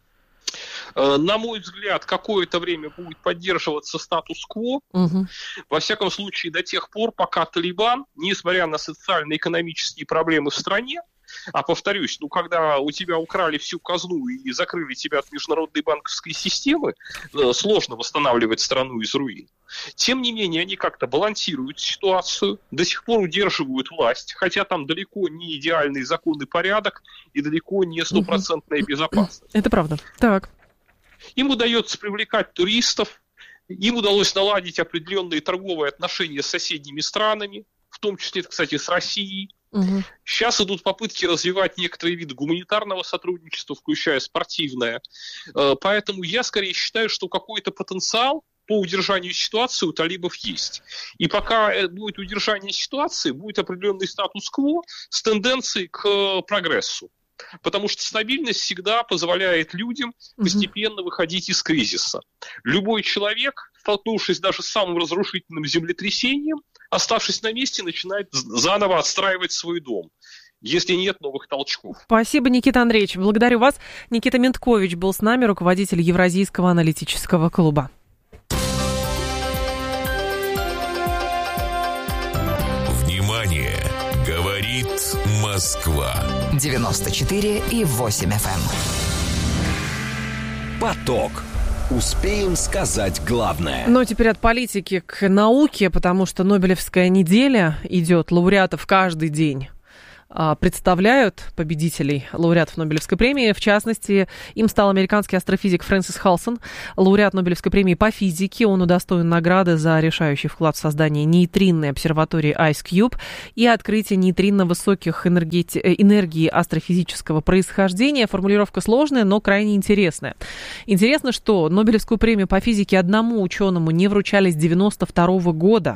[SPEAKER 10] На мой взгляд, какое-то время будет поддерживаться статус-кво. Угу. Во всяком случае, до тех пор, пока Талибан, несмотря на социально-экономические проблемы в стране, а повторюсь, ну когда у тебя украли всю казну и закрыли тебя от международной банковской системы, сложно восстанавливать страну из руин. Тем не менее, они как-то балансируют ситуацию, до сих пор удерживают власть, хотя там далеко не идеальный закон и порядок, и далеко не стопроцентная безопасность.
[SPEAKER 1] Это правда. Так.
[SPEAKER 10] Им удается привлекать туристов, им удалось наладить определенные торговые отношения с соседними странами, в том числе, кстати, с Россией. Угу. Сейчас идут попытки развивать некоторые виды гуманитарного сотрудничества, включая спортивное. Поэтому я скорее считаю, что какой-то потенциал по удержанию ситуации у талибов есть. И пока будет удержание ситуации, будет определенный статус-кво с тенденцией к прогрессу. Потому что стабильность всегда позволяет людям постепенно выходить из кризиса. Любой человек, столкнувшись даже с самым разрушительным землетрясением, оставшись на месте, начинает заново отстраивать свой дом. если нет новых толчков.
[SPEAKER 1] Спасибо, Никита Андреевич. Благодарю вас. Никита Менткович был с нами, руководитель Евразийского аналитического клуба.
[SPEAKER 3] Внимание! Говорит Москва.
[SPEAKER 4] девяносто четыре и восемь эф эм.
[SPEAKER 8] Поток. Успеем сказать главное.
[SPEAKER 1] Но теперь от политики к науке, потому что Нобелевская неделя идет, лауреатов каждый день представляют, победителей лауреатов Нобелевской премии. В частности, им стал американский астрофизик Фрэнсис Халсон, лауреат Нобелевской премии по физике. Он удостоен награды за решающий вклад в создание нейтринной обсерватории IceCube и открытие нейтрино высоких энергии, энергии астрофизического происхождения. Формулировка сложная, но крайне интересная. Интересно, что Нобелевскую премию по физике одному ученому не вручали с девяносто второго года.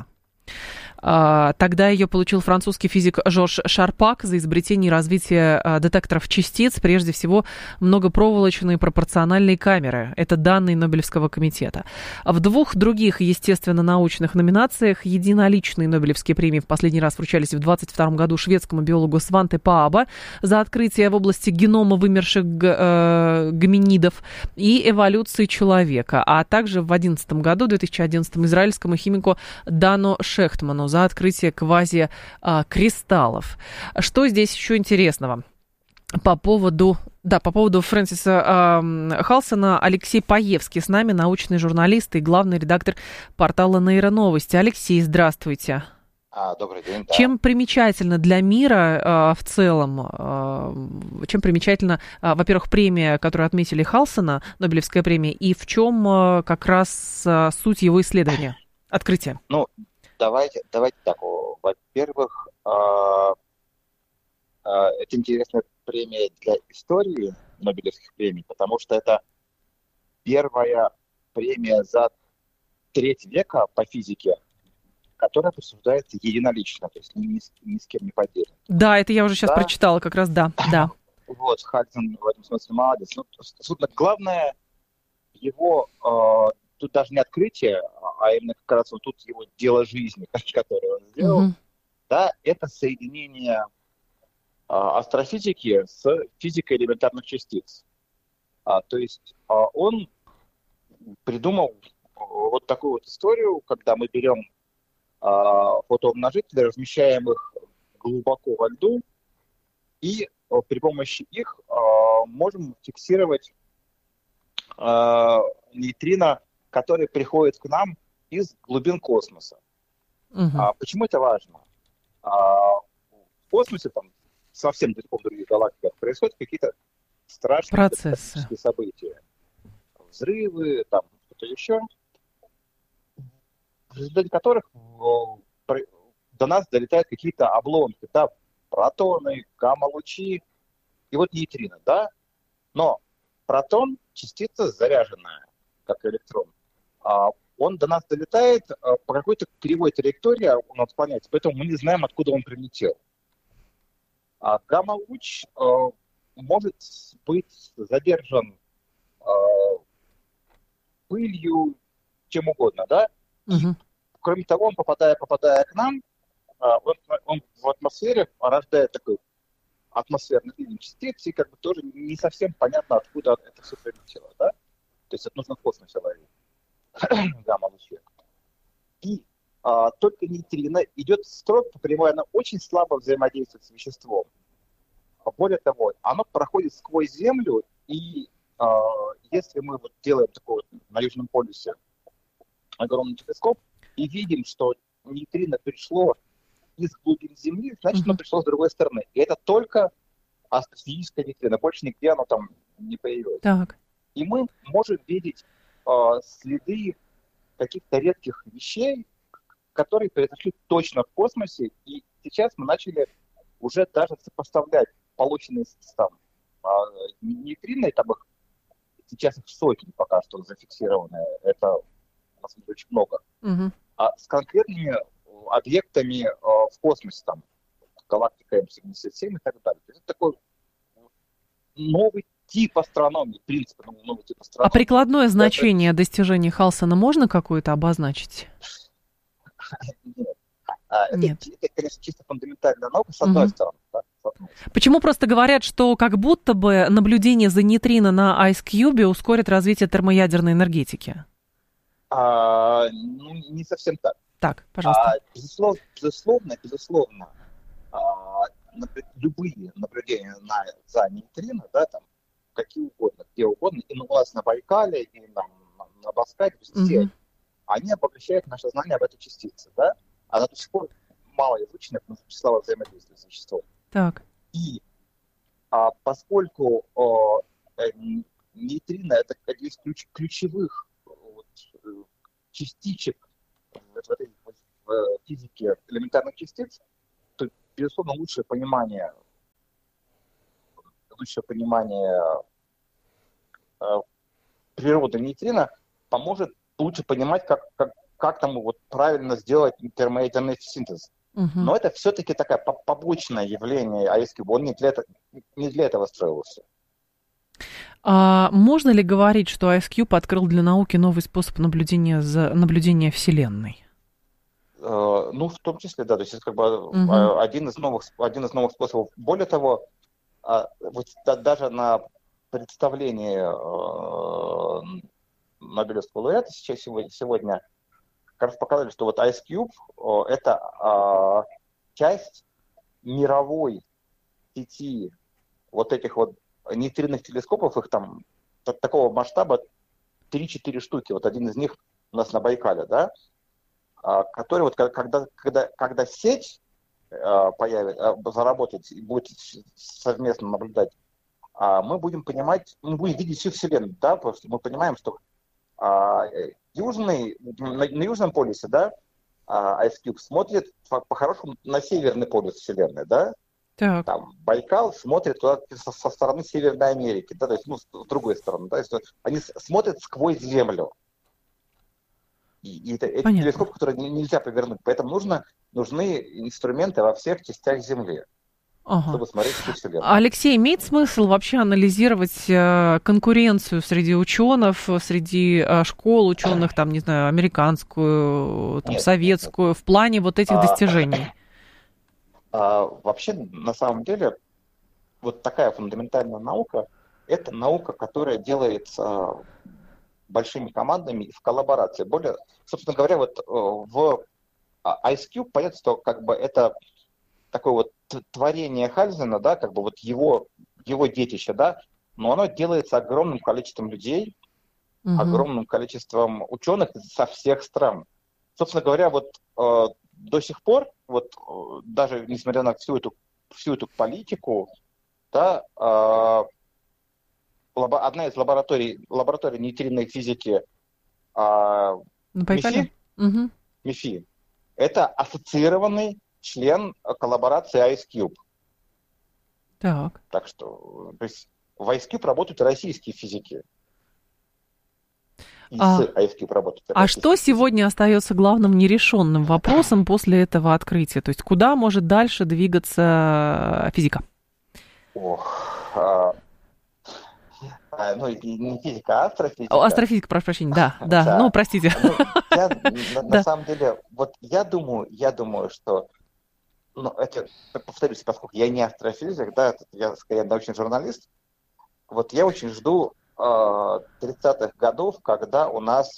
[SPEAKER 1] Тогда ее получил французский физик Жорж Шарпак за изобретение и развитие детекторов частиц, прежде всего многопроволочные пропорциональные камеры. Это данные Нобелевского комитета. В двух других естественно-научных номинациях единоличные Нобелевские премии в последний раз вручались в двадцать втором году шведскому биологу Сванте Пааба за открытие в области генома вымерших гоминидов и эволюции человека, а также в одиннадцатом году, две тысячи одиннадцатом, израильскому химику Дану Шехтману за открытие квазикристаллов. Что здесь еще интересного? По поводу, да, по поводу Фрэнсиса э, Халсона Алексей Паевский с нами, научный журналист и главный редактор портала «Нейроновости». Алексей, здравствуйте.
[SPEAKER 11] А, добрый день. Да.
[SPEAKER 1] Чем примечательно для мира э, в целом, э, чем примечательно, э, во-первых, премия, которую отметили Халсона, Нобелевская премия, и в чем э, как раз э, суть его исследования, открытия?
[SPEAKER 11] Ну, Давайте, давайте так. Во-первых, это интересная премия для истории Нобелевских премий, потому что это первая премия за треть века по физике, которая присуждается единолично, то есть ни, ни с кем не поделена.
[SPEAKER 1] Да, это я уже сейчас
[SPEAKER 11] да?
[SPEAKER 1] прочитала, как раз, да, да.
[SPEAKER 11] Вот, Хальсон в этом смысле молодец. Ну, собственно, главное его... Тут даже не открытие, а именно как раз вот тут его дело жизни, которое он сделал, mm-hmm. да, это соединение а, астрофизики с физикой элементарных частиц. А, то есть а, он придумал вот такую вот историю, когда мы берем а, фотоумножители, размещаем их глубоко во льду, и а, при помощи их а, можем фиксировать а, нейтрино, которые приходят к нам из глубин космоса. Uh-huh. А, почему это важно? А, в космосе, там, совсем далеко в других галактиках, происходят какие-то страшные
[SPEAKER 1] процессы,
[SPEAKER 11] события. Взрывы, там, что-то еще, в результате которых о, при, до нас долетают какие-то обломки, да, протоны, гамма-лучи, и вот нейтрино, да? Но протон — частица заряженная, как электрон. Он до нас долетает по какой-то кривой траектории, он отклоняется, поэтому мы не знаем, откуда он прилетел. А гамма-луч э, может быть задержан э, пылью, чем угодно, да?
[SPEAKER 1] Угу.
[SPEAKER 11] Кроме того, он, попадая, попадая к нам, э, он, он в атмосфере рождает такой атмосферный клин частиц, и как бы тоже не совсем понятно, откуда это все прилетело, да? То есть это нужно в космосе ловить. Гамма-лучи. И а, только нейтрино идет строго прямой, она очень слабо взаимодействует с веществом. А более того, оно проходит сквозь Землю, и а, если мы вот делаем такой вот на Южном полюсе огромный телескоп и видим, что нейтрино пришло из глубин Земли, значит, mm-hmm. оно пришло с другой стороны. И это только астрофизическое нейтрино, больше нигде оно там не появилось.
[SPEAKER 1] Так.
[SPEAKER 11] И мы можем видеть следы каких-то редких вещей, которые произошли точно в космосе, и сейчас мы начали уже даже сопоставлять полученные там нейтрино, там их сейчас их сотни пока что зафиксированы, это на самом деле очень много,
[SPEAKER 1] угу.
[SPEAKER 11] а с конкретными объектами в космосе, там, галактика эм семьдесят семь и так далее. Это такой новый тип астрономии, принцип новый тип астрономии.
[SPEAKER 1] А прикладное значение это... достижений Халсона можно какое-то обозначить?
[SPEAKER 11] Нет. А,
[SPEAKER 1] Нет.
[SPEAKER 11] Это, это, конечно, чисто фундаментальная наука, с одной uh-huh. стороны. Да, с одной.
[SPEAKER 1] Почему просто говорят, что как будто бы наблюдение за нейтрино на IceCube ускорит развитие термоядерной энергетики?
[SPEAKER 11] А, ну, не совсем так.
[SPEAKER 1] Так, пожалуйста.
[SPEAKER 11] А, безусловно, безусловно, безусловно а, любые наблюдения на, за нейтрино, да, там, какие угодно, где угодно, и у нас на Байкале, и на, на, на Баскале, везде, mm-hmm. они обогащают наше знание об этой частице, да? Она до сих пор мало изучена, потому что числовое взаимодействие с веществом.
[SPEAKER 1] Так.
[SPEAKER 11] И а, поскольку а, нейтрино это один из ключ, ключевых вот, частичек в этой в физике элементарных частиц, то, безусловно, лучшее понимание, лучшее понимание а, природы нейтрино поможет лучше понимать, как, как, как там вот правильно сделать термоядерный синтез. Uh-huh. Но это все-таки такое побочное явление IceCube. Он не для, это, не для этого строился.
[SPEAKER 1] А можно ли говорить, что IceCube открыл для науки новый способ наблюдения, за, наблюдения Вселенной?
[SPEAKER 11] Uh, ну, в том числе, да. То есть это как бы uh-huh. один из новых, один из новых способов. Более того, uh, вот даже на представлении uh, Нобелевского лауреата сейчас сегодня, сегодня как раз показали, что вот IceCube — это а, часть мировой сети вот этих вот нейтринных телескопов, их там такого масштаба три-четыре штуки, вот один из них у нас на Байкале, да, а, который вот когда, когда, когда сеть а, появится, а, заработает и будет совместно наблюдать, а, мы будем понимать, мы будем видеть всю Вселенную, да, потому что мы понимаем, что А, южный, на, на южном полюсе, да, IceCube смотрит по- по-хорошему на северный полюс Вселенной, да.
[SPEAKER 1] Так.
[SPEAKER 11] Там Байкал смотрит туда со, со стороны Северной Америки, да, то есть, ну, с другой стороны, да, то есть они смотрят сквозь Землю. И, и это, это телескоп, который нельзя повернуть, поэтому нужно, нужны инструменты во всех частях Земли.
[SPEAKER 1] Ага.
[SPEAKER 11] Чтобы смотреть всю Вселенную.
[SPEAKER 1] Алексей, имеет смысл вообще анализировать э, конкуренцию среди ученых, среди э, школ ученых, там, не знаю, американскую, там, нет, советскую, нет. в плане вот этих а, достижений?
[SPEAKER 11] А, вообще, на самом деле, вот такая фундаментальная наука – это наука, которая делается большими командами и в коллаборации. Более, собственно говоря, вот в IceCube понятно, что как бы это такое вот творение Хальзена, да, как бы вот его, его детище, да, но оно делается огромным количеством людей, угу. огромным количеством ученых со всех стран. Собственно говоря, вот э, до сих пор, вот э, даже несмотря на всю эту, всю эту политику, да, э, лабо, одна из лабораторий, лабораторий нейтринной физики э, МИФИ, угу. МИФИ, это ассоциированный член коллаборации IceCube.
[SPEAKER 1] Так.
[SPEAKER 11] Так что то есть, в IceCube работают российские физики. И а, с IceCube работают
[SPEAKER 1] а что физики. Сегодня остается главным нерешенным вопросом после этого открытия? То есть куда может дальше двигаться физика?
[SPEAKER 11] Ох, а, а, ну, не физика, а астрофизика.
[SPEAKER 1] О, астрофизика, прошу прощения, да, да, да. Ну, простите.
[SPEAKER 11] Ну, я, на, на самом деле, вот я думаю, я думаю, что ну, это, повторюсь, поскольку я не астрофизик, да, я скорее научный журналист, вот я очень жду э, тридцатых годов, когда у нас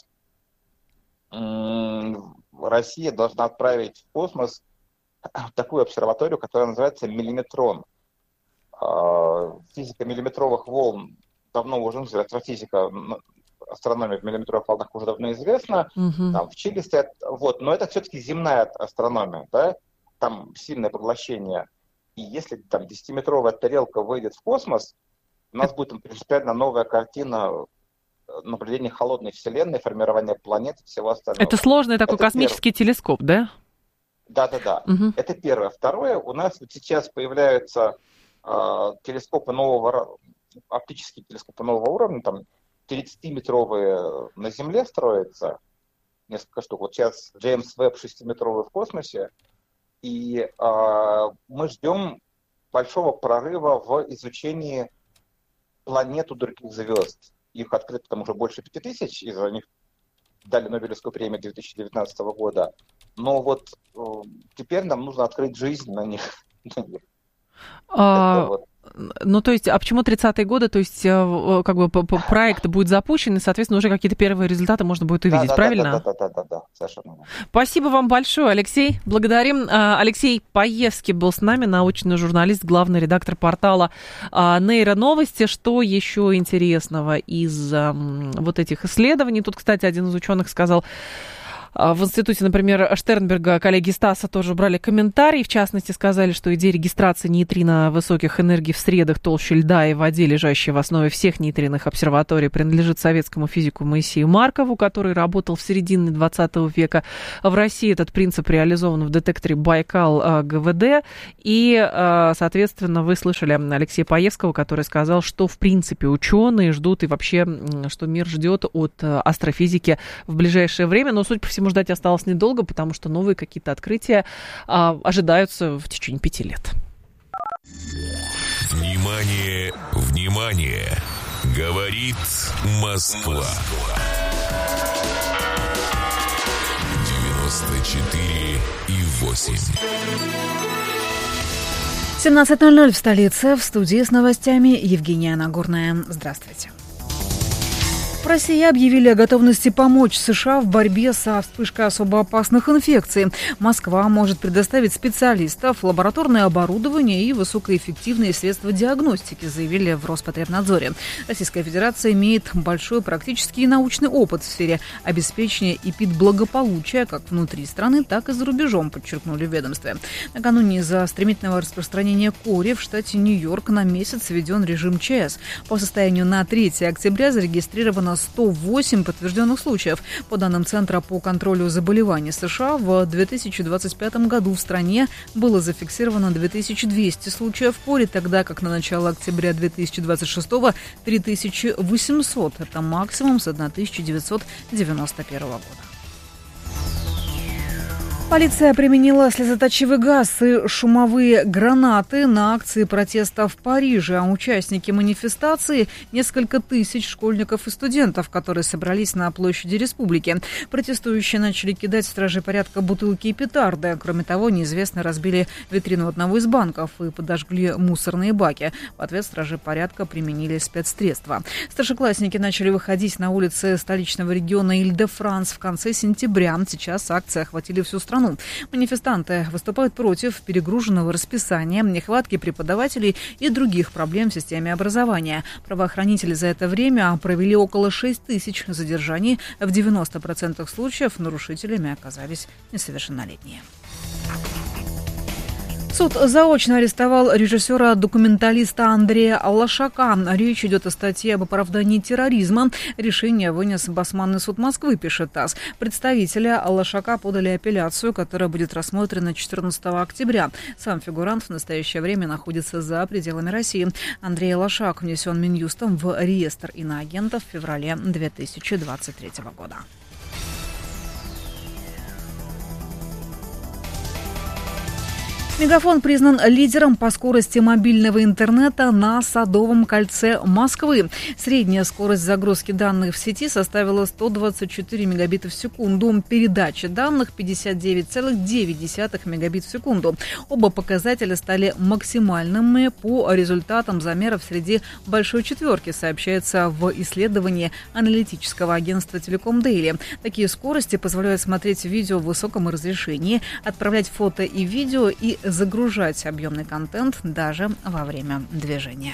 [SPEAKER 11] э, Россия должна отправить в космос такую обсерваторию, которая называется миллиметрон. Э, физика миллиметровых волн давно уже, астрофизика, астрономия в миллиметровых волнах уже давно известна, угу. там в Чили стоят, вот, но это все-таки земная астрономия, да, там сильное поглощение, и если там десятиметровая тарелка выйдет в космос, у нас будет там, принципиально новая картина наблюдения холодной Вселенной, формирования планет и всего остального.
[SPEAKER 1] Это сложный такой
[SPEAKER 11] это
[SPEAKER 1] космический первый. телескоп, да?
[SPEAKER 11] Да-да-да. Угу. Это первое. Второе, у нас вот сейчас появляются э, телескопы нового, оптические телескопы нового уровня, там тридцатиметровые на Земле строятся, несколько штук. Вот сейчас Джеймс Веб шестиметровый в космосе, и э, мы ждем большого прорыва в изучении планет у других звезд. Их открыто там уже больше пяти тысяч, из-за них дали Нобелевскую премию две тысячи девятнадцатого года. Но вот э, теперь нам нужно открыть жизнь на них.
[SPEAKER 1] А... Вот. Ну, то есть, а почему тридцатые годы? То есть, как бы проект будет запущен, и, соответственно, уже какие-то первые результаты можно будет увидеть,
[SPEAKER 11] да,
[SPEAKER 1] правильно?
[SPEAKER 11] Да, да, да, да, да, да, совершенно.
[SPEAKER 1] Спасибо вам большое, Алексей. Благодарим. Алексей Паевский был с нами, научный журналист, главный редактор портала Нейроновости. Что еще интересного из вот этих исследований? Тут, кстати, один из ученых сказал, в институте, например, Штернберга коллеги Стаса тоже брали комментарий. В частности, сказали, что идея регистрации нейтрино высоких энергий в средах толще льда и в воде, лежащей в основе всех нейтринных обсерваторий, принадлежит советскому физику Моисею Маркову, который работал в середине двадцатого века. В России этот принцип реализован в детекторе Байкал ГВД. И, соответственно, вы слышали Алексея Паевского, который сказал, что, в принципе, ученые ждут и вообще, что мир ждет от астрофизики в ближайшее время. Но, судя по всему, ждать осталось недолго, потому что новые какие-то открытия а, ожидаются в течение пяти лет.
[SPEAKER 3] Внимание, внимание! Говорит Москва. девяносто четыре и восемь.
[SPEAKER 6] семнадцать ноль ноль в столице. В студии с новостями Евгения Нагорная. Здравствуйте. В России объявили о готовности помочь США в борьбе со вспышкой особо опасных инфекций. Москва может предоставить специалистов, лабораторное оборудование и высокоэффективные средства диагностики, заявили в Роспотребнадзоре. Российская Федерация имеет большой практический и научный опыт в сфере обеспечения эпидблагополучия как внутри страны, так и за рубежом, подчеркнули в ведомстве. Накануне из-за стремительного распространения кори в штате Нью-Йорк на месяц введен режим ЧС. По состоянию на третье октября зарегистрировано сто восемь подтвержденных случаев. По данным Центра по контролю заболеваний США, в две тысячи двадцать пятом году в стране было зафиксировано две тысячи двести случаев кори, тогда как на начало октября две тысячи двадцать шестого три тысячи восемьсот. Это максимум с тысяча девятьсот девяносто первого года. Полиция применила слезоточивый газ и шумовые гранаты на акции протеста в Париже. А участники манифестации – несколько тысяч школьников и студентов, которые собрались на площади Республики. Протестующие начали кидать в стражей порядка бутылки и петарды. Кроме того, неизвестные разбили витрину одного из банков и подожгли мусорные баки. В ответ стражи порядка применили спецсредства. Старшеклассники начали выходить на улицы столичного региона Иль-де-Франс в конце сентября. Сейчас акции охватили всю страну. Манифестанты выступают против перегруженного расписания, нехватки преподавателей и других проблем в системе образования. Правоохранители за это время провели около шесть тысяч задержаний. В девяноста процентах случаев нарушителями оказались несовершеннолетние. Суд заочно арестовал режиссера-документалиста Андрея Лошака. Речь идет о статье об оправдании терроризма. Решение вынес Басманный суд Москвы, пишет ТАСС. Представителя Лошака подали апелляцию, которая будет рассмотрена четырнадцатого октября. Сам фигурант в настоящее время находится за пределами России. Андрей Лошак внесен Минюстом в реестр иноагентов в феврале две тысячи двадцать третьего года. Мегафон признан лидером по скорости мобильного интернета на Садовом кольце Москвы. Средняя скорость загрузки данных в сети составила сто двадцать четыре мегабита в секунду. Передача данных пятьдесят девять целых девять десятых мегабит в секунду. Оба показателя стали максимальными по результатам замеров среди большой четверки, сообщается в исследовании аналитического агентства Telecom Daily. Такие скорости позволяют смотреть видео в высоком разрешении, отправлять фото и видео и загружать объемный контент даже во время движения.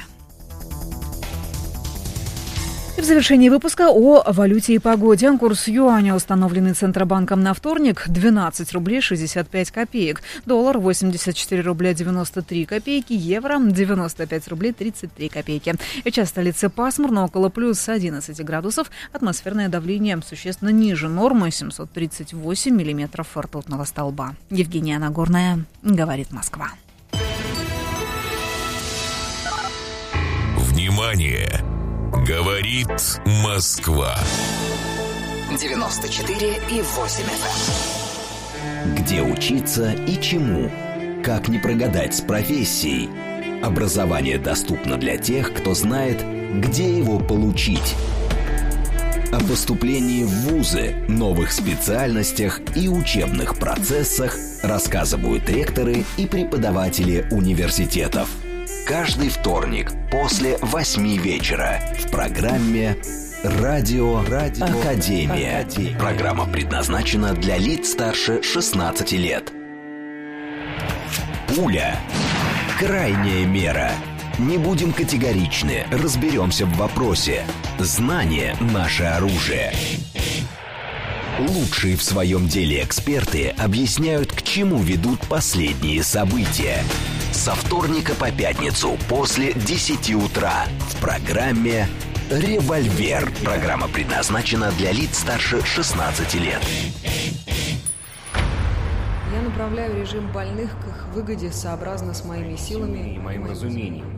[SPEAKER 6] И в завершении выпуска о валюте и погоде. Курс юаня, установленный Центробанком на вторник, двенадцать рублей шестьдесят пять копеек. Доллар восемьдесят четыре рубля девяносто три копейки. Евро девяносто пять рублей тридцать три копейки. Сейчас в столице пасмурно, около плюс одиннадцать градусов. Атмосферное давление существенно ниже нормы, семьсот тридцать восемь миллиметров ртутного столба. Евгения Нагорная, говорит Москва.
[SPEAKER 3] Внимание! Говорит Москва.
[SPEAKER 4] девяносто четыре и восемь эф эм.
[SPEAKER 8] Где учиться и чему? Как не прогадать с профессией? Образование доступно для тех, кто знает, где его получить. О поступлении в вузы, новых специальностях и учебных процессах рассказывают ректоры и преподаватели университетов. Каждый вторник после восьми вечера в программе «Радио, Радио Академия». Академия. Программа предназначена для лиц старше шестнадцати лет. Пуля. Крайняя мера. Не будем категоричны, разберемся в вопросе. Знание – наше оружие. Лучшие в своем деле эксперты объясняют, к чему ведут последние события. Со вторника по пятницу после десяти утра в программе «Револьвер». Программа предназначена для лиц старше шестнадцати лет.
[SPEAKER 12] Я направляю режим больных к их выгоде сообразно с моими силами и моим разумением.